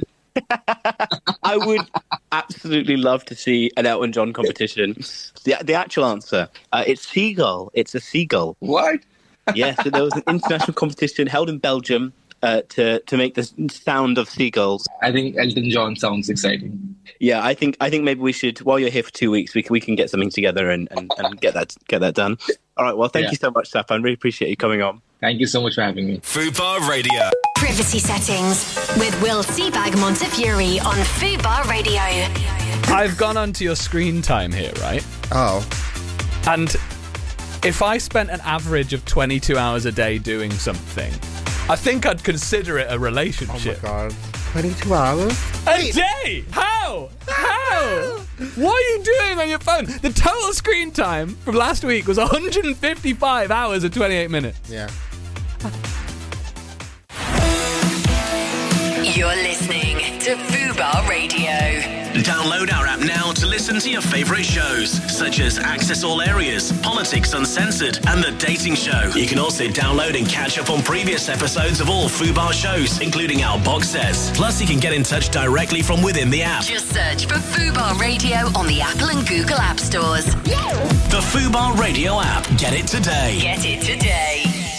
I would absolutely love to see an Elton John competition. The actual answer, it's seagull. It's a seagull. What? Yeah, so there was an international competition held in Belgium to make the sound of seagulls. I think Elton John sounds exciting. Yeah, I think maybe we should, while you're here for 2 weeks, we can get something together and get that done. All right, well, thank you so much, Saf. I really appreciate you coming on. Thank you so much for having me. Fubar Radio. Privacy settings with Will Seabag Montefiore on Fubar Radio. I've gone onto your screen time here, right? Oh. And if I spent an average of 22 hours a day doing something, I think I'd consider it a relationship. Oh my God. 22 hours? A day? How? What are you doing on your phone? The total screen time from last week was 155 hours and 28 minutes. Yeah. You're listening to Fubar Radio. Download our app now to listen to your favourite shows, such as Access All Areas, Politics Uncensored, and The Dating Show. You can also download and catch up on previous episodes of all Fubar shows, including our box sets. Plus, you can get in touch directly from within the app. Just search for Fubar Radio on the Apple and Google App Stores. The Fubar Radio app. Get it today. Get it today.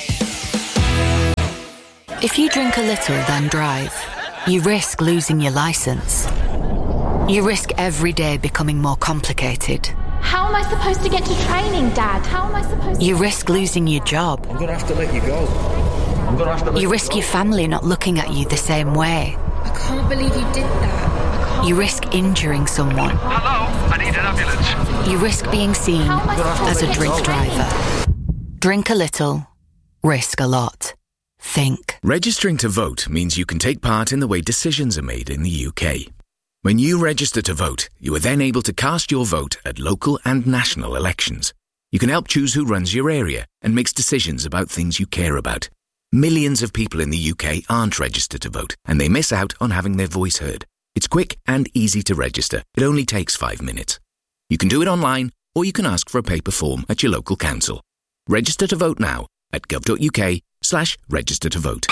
If you drink a little, then drive, you risk losing your license. You risk every day becoming more complicated. How am I supposed to get to training, Dad? How am I supposed to... You risk losing your job. I'm going to have to let you go. You risk your family not looking at you the same way. I can't believe you did that. You risk injuring someone. Hello, I need an ambulance. You risk being seen as a drink driver. Drink a little, risk a lot. Think. Registering to vote means you can take part in the way decisions are made in the UK. When you register to vote, you are then able to cast your vote at local and national elections. You can help choose who runs your area and makes decisions about things you care about. Millions of people in the UK aren't registered to vote, and they miss out on having their voice heard. It's quick and easy to register. It only takes 5 minutes. You can do it online, or you can ask for a paper form at your local council. Register to vote now at gov.uk/register to vote.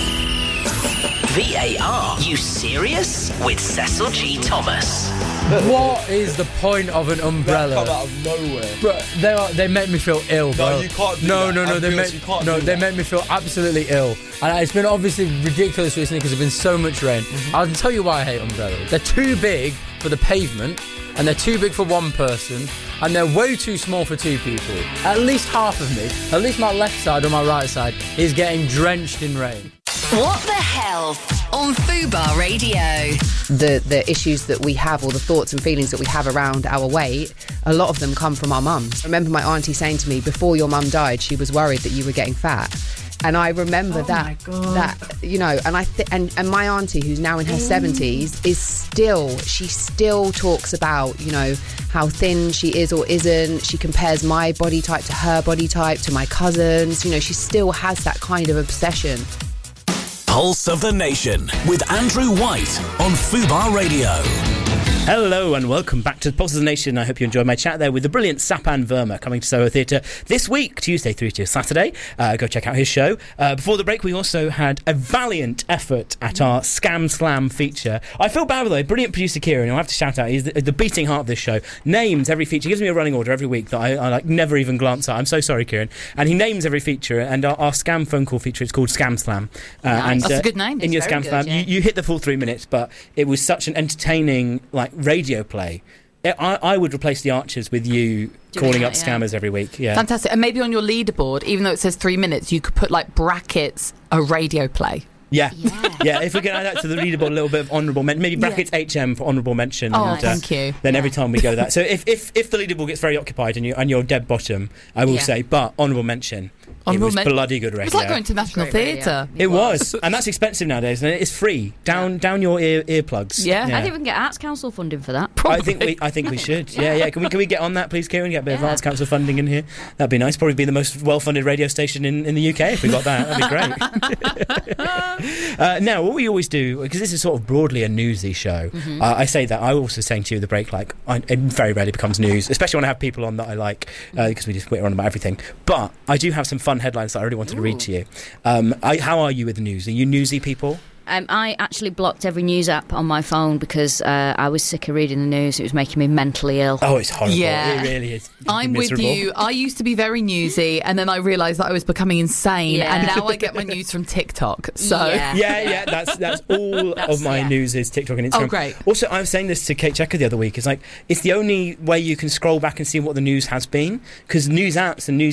VAR, you serious? With Cecil G. Thomas. What is the point of an umbrella? They come out of nowhere. Bro, they make me feel ill, bro. No, you can't do no, that. They make me feel absolutely ill. And it's been obviously ridiculous recently because there's been so much rain. I'll tell you why I hate umbrellas. They're too big for the pavement, and they're too big for one person, and they're way too small for two people. At least half of me, at least my left side or my right side, is getting drenched in rain. What the hell on Fubar Radio? The issues that we have, or the thoughts and feelings that we have around our weight, a lot of them come from our mums. I remember my auntie saying to me, before your mum died, she was worried that you were getting fat. And I remember that, you know, and and my auntie, who's now in her 70s, she still talks about, you know, how thin she is or isn't. She compares my body type to her body type, to my cousins. You know, she still has that kind of obsession. Pulse of the Nation with Andrew White on Fubar Radio. Hello and welcome back to Pulse of the Nation. I hope you enjoyed my chat there with the brilliant Sapan Verma, coming to Soho Theatre this week, Tuesday through to Saturday. Go check out his show. Before the break, we also had a valiant effort at our Scam Slam feature. I feel bad, though. Brilliant producer Kieran, I'll have to shout out. He's the beating heart of this show. Names every feature. He gives me a running order every week that I like never even glance at. I'm so sorry, Kieran. And he names every feature. And our scam phone call feature is called Scam Slam. Nice. That's a good name. In your Scam Slam, you hit the full 3 minutes, but it was such an entertaining, like, radio play. I would replace the Archers with you calling up scammers every week. Yeah, fantastic. And maybe on your leaderboard, even though it says 3 minutes, you could put like brackets a radio play. Yeah. If we can add that to the leaderboard, a little bit of honourable mention, maybe brackets HM for honourable mention. Thank you. Then every time we go that. So if the leaderboard gets very occupied and you're dead bottom, I will say, but honourable mention. It was bloody good radio. It was like going to National Theatre. It was, and that's expensive nowadays, and it's free. Down your earplugs. Yeah, I think we can get Arts Council funding for that. Probably. I think we should. Yeah. Can we get on that, please, Kieran? Get a bit of Arts Council funding in here. That'd be nice. Probably be the most well-funded radio station in the UK if we got that. That'd be great. Now, what we always do, because this is sort of broadly a newsy show, I say that. I also saying to you the break, like, it very rarely becomes news, especially when I have people on that I like, because we just whitter on about everything. But I do have some fun headlines that I really wanted to read to you. How are you with the news? Are you newsy people? I actually blocked every news app on my phone because I was sick of reading the news. It was making me mentally ill. Oh, it's horrible. Yeah. It really is. I'm miserable. with you. I used to be very newsy, and then I realised that I was becoming insane, and now I get my news from TikTok. So yeah, that's all of my news is TikTok and Instagram. Oh, great. Also, I was saying this to Kate Checker the other week. It's like, it's the only way you can scroll back and see what the news has been, because news apps and news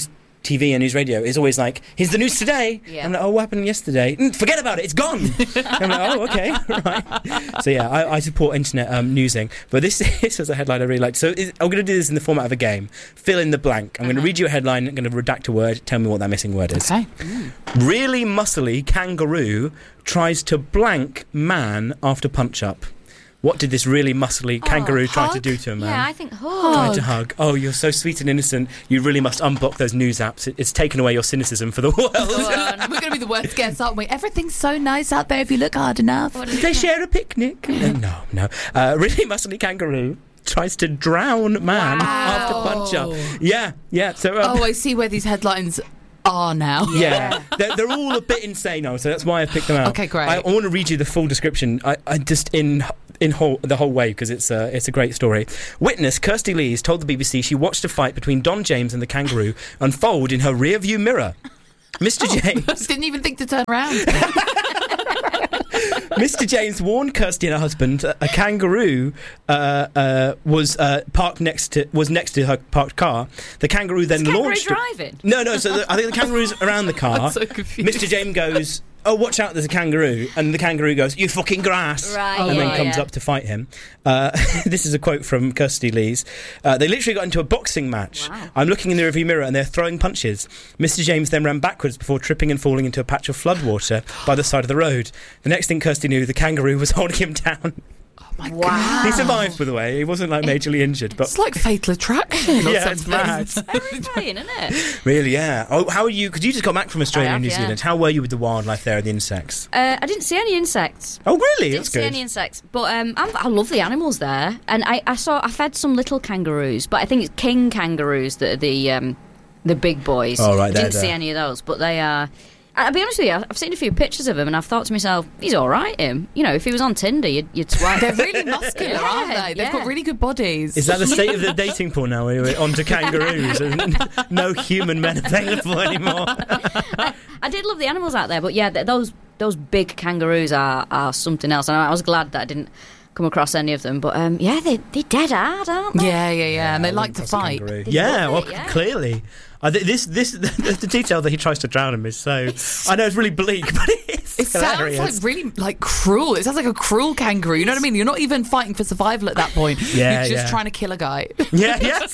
TV and news radio is always like, here's the news today. Yeah. I'm like, oh, what happened yesterday? Forget about it, it's gone. I'm like, oh, okay, right. So yeah, I support internet newsing, but this was a headline I really liked. So I'm going to do this in the format of a game. Fill in the blank. I'm going to read you a headline, I'm going to redact a word, tell me what that missing word is. Okay. Really muscly kangaroo tries to blank man after punch-up. What did this really muscly kangaroo try to do to a man? Yeah, I think hug. Tried to hug. Oh, you're so sweet and innocent. You really must unblock those news apps. It's taken away your cynicism for the world. We're going to be the worst guests, aren't we? Everything's so nice out there if you look hard enough. Did they share a picnic? No. Really muscly kangaroo tries to drown man after punch-up. Yeah. So, I see where these headlines are now. Yeah. They're all a bit insane now, so that's why I picked them out. Okay, great. I want to read you the full description. I just the whole way, because it's a great story. Witness Kirsty Lees told the BBC she watched a fight between Don James and the kangaroo unfold in her rear-view mirror. Mr. James didn't even think to turn around. Mr. James warned Kirsty and her husband a kangaroo was next to her parked car. The kangaroo then launched. Driving? No. So I think the kangaroo's around the car. I'm so confused. Mr. James goes, oh, watch out, there's a kangaroo. And the kangaroo goes, you fucking grass. Right, and then comes up to fight him. This is a quote from Kirsty Lees. They literally got into a boxing match. Wow. I'm looking in the rearview mirror and they're throwing punches. Mr. James then ran backwards before tripping and falling into a patch of floodwater by the side of the road. The next thing Kirsty knew, the kangaroo was holding him down. My God. He survived, by the way. He wasn't majorly injured, but it's like Fatal Attraction. Yeah, it's mad. Terrifying, isn't it? Really, yeah. Oh, how are you? Because you just got back from Australia and New Zealand. How were you with the wildlife there and the insects? I didn't see any insects. Oh, really? Didn't see any insects, but I love the animals there, and I fed some little kangaroos, but I think it's king kangaroos that are the big boys. Oh, right, I didn't see any of those, but they are. I'll be honest with you, I've seen a few pictures of him and I've thought to myself, he's all right, him. You know, if he was on Tinder, you'd swipe. They're really muscular, aren't they? They've got really good bodies. Is that the state of the dating pool now, where you're onto kangaroos and no human men available anymore? I did love the animals out there, but yeah, those big kangaroos are something else. And I was glad that I didn't come across any of them, but they're dead hard, aren't they? Yeah, and they like to fight. Clearly. The detail that he tries to drown him is so. I know it's really bleak, but it sounds like really cruel. It sounds like a cruel kangaroo. You know what I mean? You're not even fighting for survival at that point. You're just trying to kill a guy. Yes.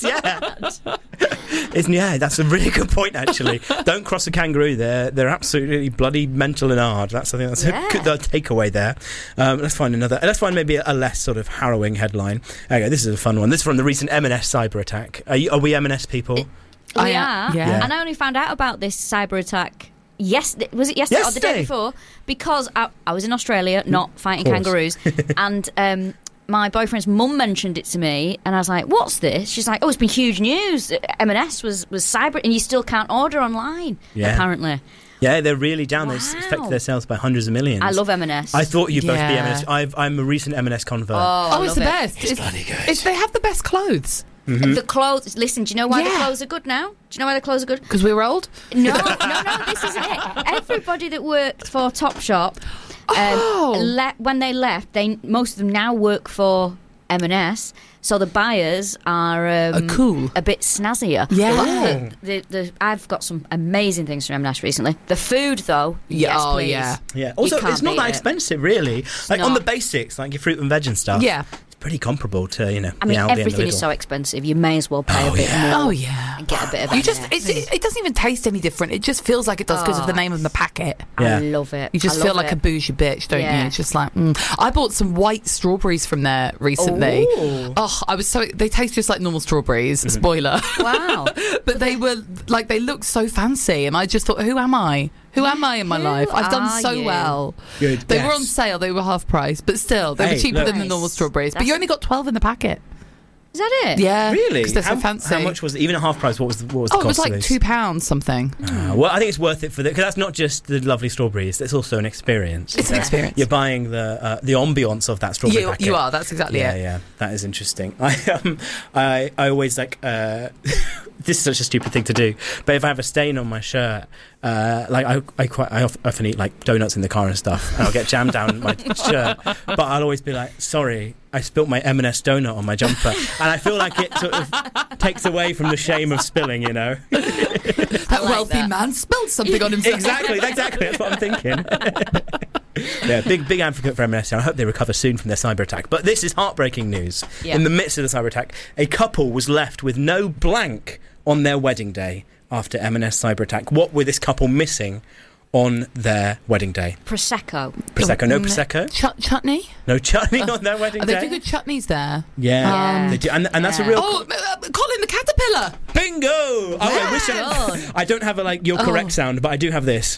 That's a really good point. Actually, don't cross a kangaroo. They're absolutely bloody mental and hard. I think that's a good takeaway there. Let's find another. Let's find maybe a less sort of harrowing headline. Okay, this is a fun one. This is from the recent M&S cyber attack. Are we M&S people? We are. Yeah. And I only found out about this cyber attack was it yesterday or the day before? Because I was in Australia, not fighting kangaroos, and my boyfriend's mum mentioned it to me, and I was like, what's this? She's like, oh, it's been huge news. M&S was cyber, and you still can't order online, apparently. Yeah, they're really down. Wow. They've affected their sales by hundreds of millions. I love M&S. I thought you'd both be M&S. I'm a recent M&S convert. Oh, it's the best. It's bloody good. They have the best clothes. Mm-hmm. The clothes. Listen, do you know why the clothes are good now? Do you know why the clothes are good? Because we were old? No, this isn't it. Everybody that worked for Topshop, when they left, most of them now work for M&S. So the buyers are cool, a bit snazzier. Yeah, I've got some amazing things from M&S recently. The food, though, yes, please. Yeah. Also, it's not that expensive, really. On the basics, like your fruit and veg and stuff. Yeah. Pretty comparable to everything is so expensive. You may as well pay a bit more. Oh yeah, and get a bit of. It doesn't even taste any different. It just feels like it does because of the name of the packet. I love it. You just feel like a bougie bitch, don't you? It's just like I bought some white strawberries from there recently. Ooh. Oh, I was so they taste just like normal strawberries. Spoiler. Wow. But they looked so fancy, and I just thought, who am I? Who am I in my life? I've done so well. Good. They were on sale. They were half price, but still, they were cheaper than the normal strawberries. But you only got 12 in the packet. Is that it? Yeah. Really? Because they're so fancy. How much was it? Even at half price, what was the cost? It was like £2 something. Well, I think it's worth it because that's not just the lovely strawberries. It's also an experience. It's an experience. You're buying the ambience of that strawberry packet. You are. That's exactly it. Yeah. That is interesting. I always this is such a stupid thing to do, but if I have a stain on my shirt, I often eat like donuts in the car and stuff, and I'll get jam down my shirt, but I'll always be like, sorry, I spilt my M&S donut on my jumper, and I feel like it sort of takes away from the shame of spilling, you know. That wealthy man spilled something on himself. Exactly, that's what I'm thinking. Yeah, big advocate for M&S. I hope they recover soon from their cyber attack. But this is heartbreaking news. Yeah. In the midst of the cyber attack, a couple was left with no blank on their wedding day after M&S cyber attack. What were this couple missing on their wedding day? Prosecco. No Prosecco? Chutney? No chutney on their wedding day? They do good chutneys there. Yeah. They do, and that's a real... Oh, Colin the Caterpillar! Bingo! Oh, I wish I don't have your correct sound, but I do have this.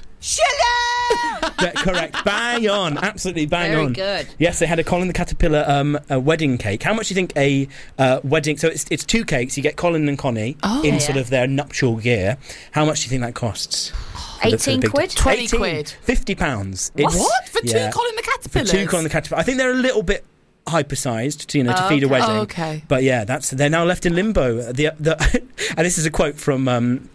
Correct. Bang on. Absolutely bang on. Very good. Yes, they had a Colin the Caterpillar a wedding cake. How much do you think a wedding... So it's two cakes. You get Colin and Connie in sort of their nuptial gear. How much do you think that costs? 18 quid? 20 quid. £50. What? For two Colin the Caterpillars? For two Colin the Caterpillars. I think they're a little bit hyper-sized to feed a wedding. Oh, okay. But yeah, they're now left in limbo. And this is a quote from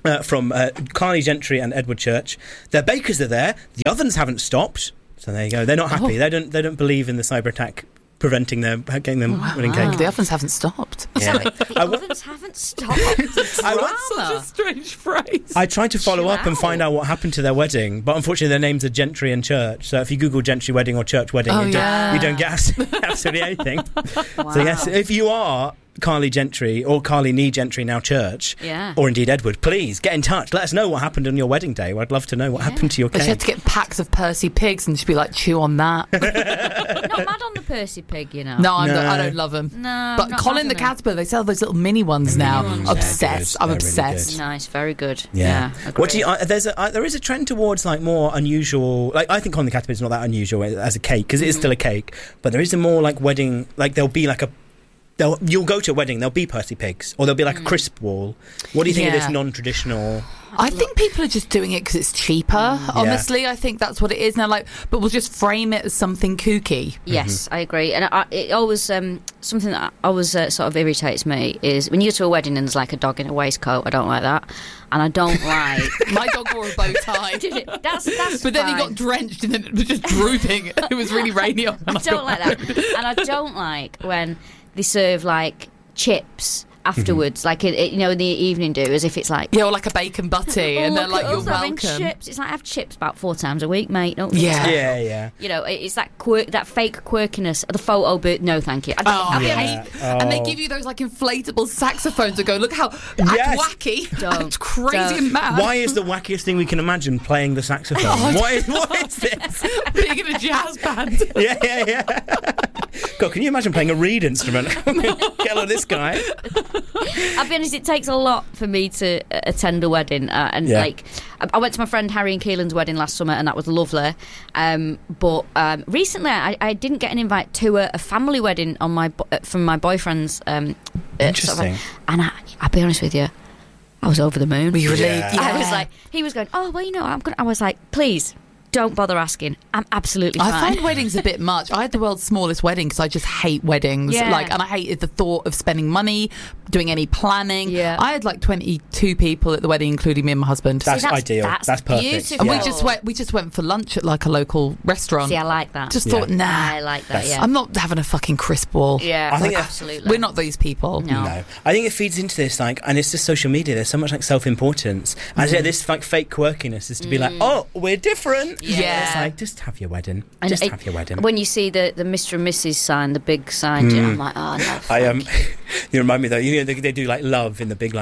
Carly Gentry and Edward Church. Their bakers are there. The ovens haven't stopped. So there you go. They're not happy. They don't believe in the cyber attack preventing them getting them wedding cake. The ovens haven't stopped. Yeah. The ovens haven't stopped. That's such a strange phrase. I tried to follow up and find out what happened to their wedding, but unfortunately their names are Gentry and Church. So if you Google Gentry wedding or Church wedding, you don't get absolutely anything. Wow. So yes, if you are Carly Gentry or Carly Nee Gentry, now Church, or indeed Edward, please get in touch. Let us know what happened on your wedding day. I'd love to know what happened to your cake. She had to get packs of Percy pigs and just be like, chew on that. Not mad on the Percy pig, you know. No, I don't love them. No, but Colin the Caterpillar, they sell those little mini ones now. Obsessed. I'm obsessed. Really nice, very good. Yeah. What do you? There is a trend towards more unusual. I think Colin the Caterpillar is not that unusual as a cake because it is still a cake. But there is a more wedding. There'll be you'll go to a wedding, there'll be Percy pigs, or there'll be a crisp wall. What do you think of this non-traditional? I think people are just doing it because it's cheaper. Honestly, I think that's what it is now. But we'll just frame it as something kooky. Yes, I agree. And it always something that always sort of irritates me is when you go to a wedding and there's a dog in a waistcoat. I don't like that, and I don't like. My dog wore a bow tie. That's but then he got drenched and then it was just drooping. It was really rainy. I don't like that, and I don't like when they serve chips afterwards, in the evening do, as if it's or like a bacon butty, and they're you're welcome. Chips. It's I have chips about 4 times a week, mate. Don't yeah. It's that that fake quirkiness. The photo booth. No, thank you. And they give you those inflatable saxophones and go, look how wacky, act crazy and mad. Why is the wackiest thing we can imagine playing the saxophone? What is this? Being in a jazz band. Yeah. God, can you imagine playing a reed instrument? Get on this guy. I'll be honest, it takes a lot for me to attend a wedding, I went to my friend Harry and Keelan's wedding last summer, and that was lovely. But recently, I didn't get an invite to a family wedding from my boyfriend's. Interesting. And I'll be honest with you, I was over the moon. Were you really? Yeah. I was he was going, oh well, I was like, please. Don't bother asking. I'm absolutely fine. I find weddings a bit much. I had the world's smallest wedding because I just hate weddings. And I hated the thought of spending money, doing any planning. Yeah. I had 22 people at the wedding, including me and my husband. That's ideal. That's perfect. Beautiful. And we just went for lunch at a local restaurant. See, I like that. Just thought, nah. I like that, I'm not having a fucking crisp wall. Yeah, I think absolutely. We're not those people. No. I think it feeds into this, and it's just social media. There's so much self-importance. And this fake quirkiness is to be oh, we're different. Yeah. It's just have your wedding. Have your wedding. When you see the Mr. and Mrs. sign, the big sign, I'm like, oh no. You remind me though. They do love in the big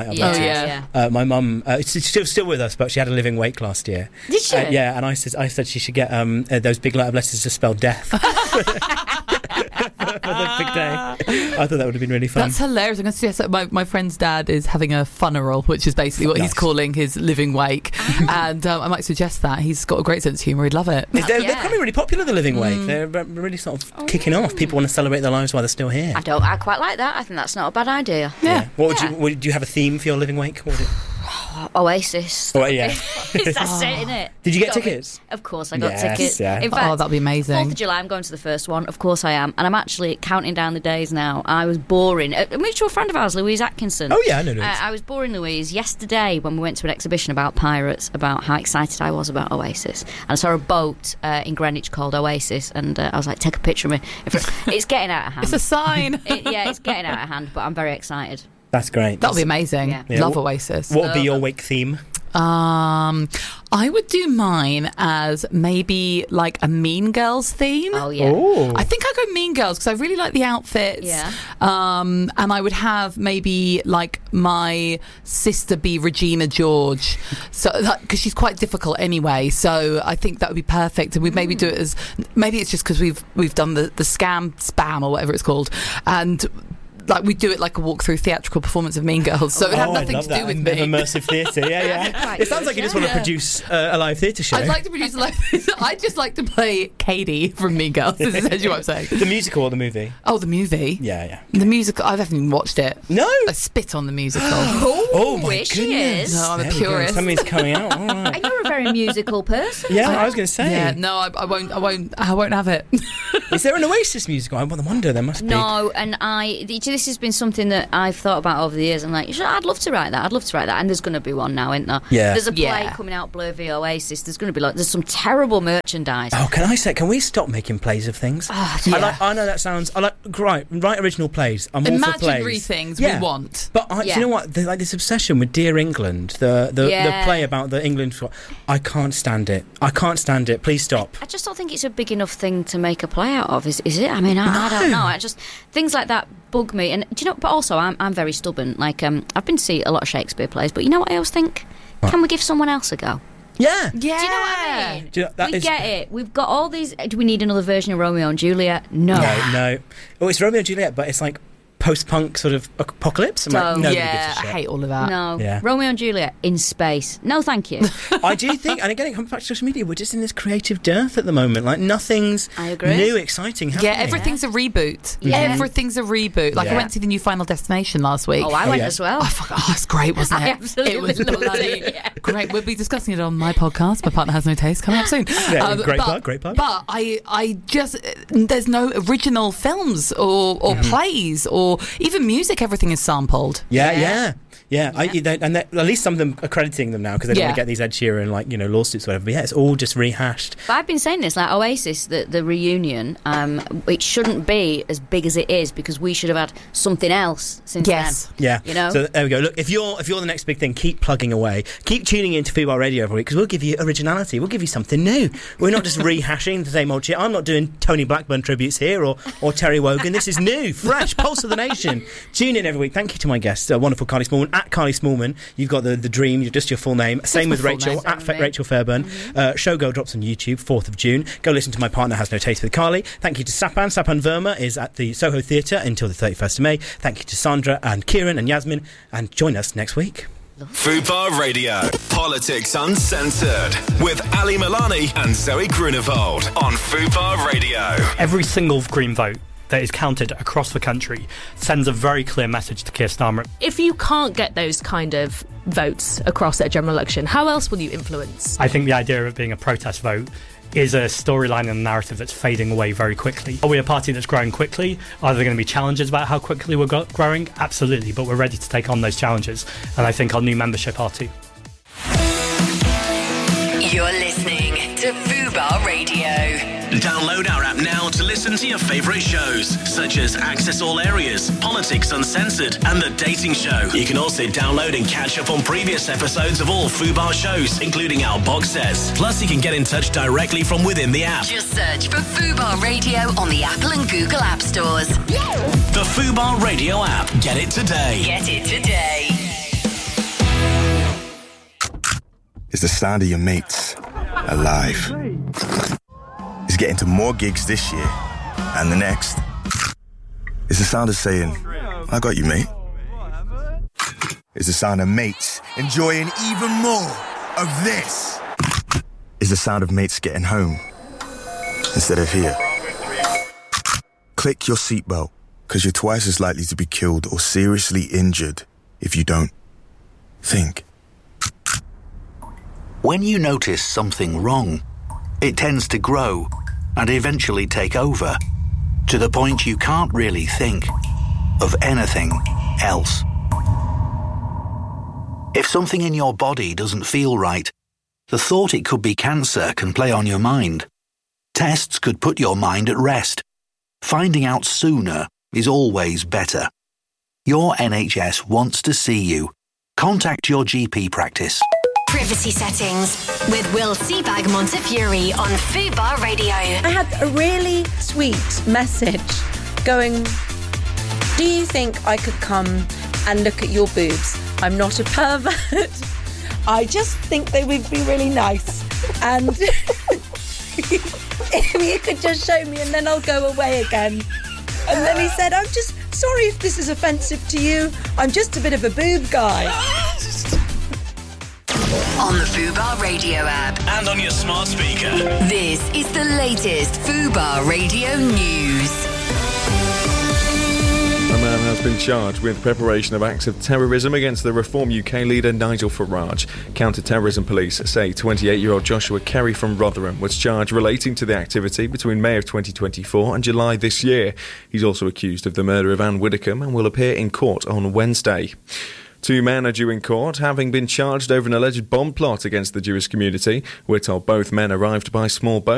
my mum, she's still with us, but she had a living wake last year. Did she? And I said she should get those big light of letters to spell death. For the big day. I thought that would have been really fun. That's hilarious. I'm going to suggest that my friend's dad is having a funeral, which is basically what he's calling his living wake. And I might suggest that. He's got a great sense of humour. He'd love it. They're becoming really popular, the living wake. They're really sort of kicking off. People want to celebrate their lives while they're still here. I quite like that. I think that's not a bad idea. Yeah. Would you have a theme for your living wake? Oasis. Oh, yeah. That's it, innit? Did you get tickets? Of course I got Yes, tickets. yeah. In fact, that'd be amazing. 4th of July, I'm going to the first one. Of course I am. And I'm actually counting down the days now. I was boring. A mutual friend of ours, Louise Atkinson. Oh, yeah, I know Louise. I was boring Louise yesterday when we went to an exhibition about pirates, about how excited I was about Oasis. And I saw a boat in Greenwich called Oasis, and I was like, take a picture of me. It's getting out of hand. It's a sign. It's getting out of hand, but I'm very excited. That's great. That'll be amazing. Yeah. Love Oasis. What would be your wake theme? I would do mine as maybe like a Mean Girls theme. Oh, yeah. Ooh. I think I'd go Mean Girls because I really like the outfits. Yeah. And I would have maybe like my sister be Regina George, so because she's quite difficult anyway. So I think that would be perfect. And we'd maybe do it as, maybe it's just because we've done the spam or whatever it's called, and like we do it like a walk-through theatrical performance of Mean Girls, so it would have nothing to do with me. Bit of immersive theatre, yeah. It sounds like you just want to produce a live theatre show. I'd like to produce a live theatre. I'd just like to play Katie from Mean Girls. This is essentially what I'm saying. The musical or the movie? Oh, the movie. Yeah. The musical. I haven't even watched it. No. I spit on the musical. Oh my wish goodness! he is. No, I'm a There we go. purist. Something's coming out. All right. And you're a very musical person. Yeah, I was going to say. Yeah, no, I won't have it. Is there an Oasis musical? I wonder. There must be. No, and this has been something that I've thought about over the years. I'm like, I'd love to write that. And there's going to be one now, isn't there? Yeah. There's a play coming out, Blur v Oasis. There's going to be there's some terrible merchandise. Oh, can we stop making plays of things? Oh, yeah. I know that sounds. Write original plays. I'm all for plays. Imaginary things we want. But do you know what? There's like this obsession with Dear England, the play about the England. I can't stand it. Please stop. I just don't think it's a big enough thing to make a play out of. Is it? I mean, I don't know. Things like that bug me. And do you know? But also, I'm very stubborn. Like, I've been to see a lot of Shakespeare plays, but you know what I always think? What? Can we give someone else a go? Yeah. Do you know what I mean? Do you know, get it. We've got all these. Do we need another version of Romeo and Juliet? No. Oh, it's Romeo and Juliet, but it's like post-punk sort of apocalypse. Nobody gives a shit. I hate all of that. No. Yeah. Romeo and Juliet in space. No, thank you. I do think, and again, it comes back to social media. We're just in this creative dearth at the moment. Like nothing's new, exciting happening. Yeah, everything's a reboot. Yeah. Everything's a reboot. Like I went to the new Final Destination last week. Oh, I went as well. It's great, wasn't it? I absolutely it was loved bloody it. great. We'll be discussing it on my podcast. My Partner Has No Taste, coming up soon. Yeah, great plug. But I just there's no original films or plays or even music. Everything is sampled. Yeah. At least some of them are crediting them now because they don't want to get these Ed Sheeran lawsuits or whatever. But yeah, it's all just rehashed. But I've been saying this, like Oasis, the reunion, it shouldn't be as big as it is because we should have had something else since then. Yeah. You know. So there we go. Look, if you're the next big thing, keep plugging away. Keep tuning into Fubar Radio every week because we'll give you originality. We'll give you something new. We're not just rehashing the same old shit. I'm not doing Tony Blackburn tributes here or Terry Wogan. This is new, fresh, pulse of the nation. Tune in every week. Thank you to my guest, wonderful Carly Smallman. At Carly Smallman, you've got the dream. You're just your full name. Same with Rachel at Rachel Fairburn. Showgirl drops on YouTube 4th of June. Go listen to My Partner Has No Taste with Carly. Thank you to Sapan. Sapan Verma is at the Soho Theatre until the 31st of May. Thank you to Sandra and Kieran and Yasmin, and join us next week. Fubar Radio, Politics Uncensored, with Ali Milani and Zoe Grunewald on Fubar Radio. Every single Green vote that is counted across the country sends a very clear message to Keir Starmer. If you can't get those kind of votes across at a general election, how else will you influence? I think the idea of it being a protest vote is a storyline and a narrative that's fading away very quickly. Are we a party that's growing quickly? Are there going to be challenges about how quickly we're growing? Absolutely, but we're ready to take on those challenges, and I think our new membership are too. You're listening to Fubar Radio. Download our app now to listen to your favourite shows, such as Access All Areas, Politics Uncensored, and The Dating Show. You can also download and catch up on previous episodes of all Fubar shows, including our box sets. Plus, you can get in touch directly from within the app. Just search for Fubar Radio on the Apple and Google App Stores. The Fubar Radio app. Get it today. Get it today. It's the sound of your mates alive. It's getting to more gigs this year and the next. It's the sound of saying, I got you, mate. It's the sound of mates enjoying even more of this. It's the sound of mates getting home instead of here. Click your seatbelt, because you're twice as likely to be killed or seriously injured if you don't. Think. When you notice something wrong, it tends to grow and eventually take over, to the point you can't really think of anything else. If something in your body doesn't feel right, the thought it could be cancer can play on your mind. Tests could put your mind at rest. Finding out sooner is always better. Your NHS wants to see you. Contact your GP practice. Privacy settings with Will Seabag Montefiore on Fubar Radio. I had a really sweet message going, do you think I could come and look at your boobs? I'm not a pervert. I just think they would be really nice. And if you could just show me and then I'll go away again. And then he said, I'm just sorry if this is offensive to you. I'm just a bit of a boob guy. On the Fubar Radio app. And on your smart speaker. This is the latest Fubar Radio news. A man has been charged with preparation of acts of terrorism against the Reform UK leader Nigel Farage. Counter-terrorism police say 28-year-old Joshua Kerry from Rotherham was charged relating to the activity between May of 2024 and July this year. He's also accused of the murder of Anne Widdecombe and will appear in court on Wednesday. 2 men are due in court, having been charged over an alleged bomb plot against the Jewish community. We're told both men arrived by small boat.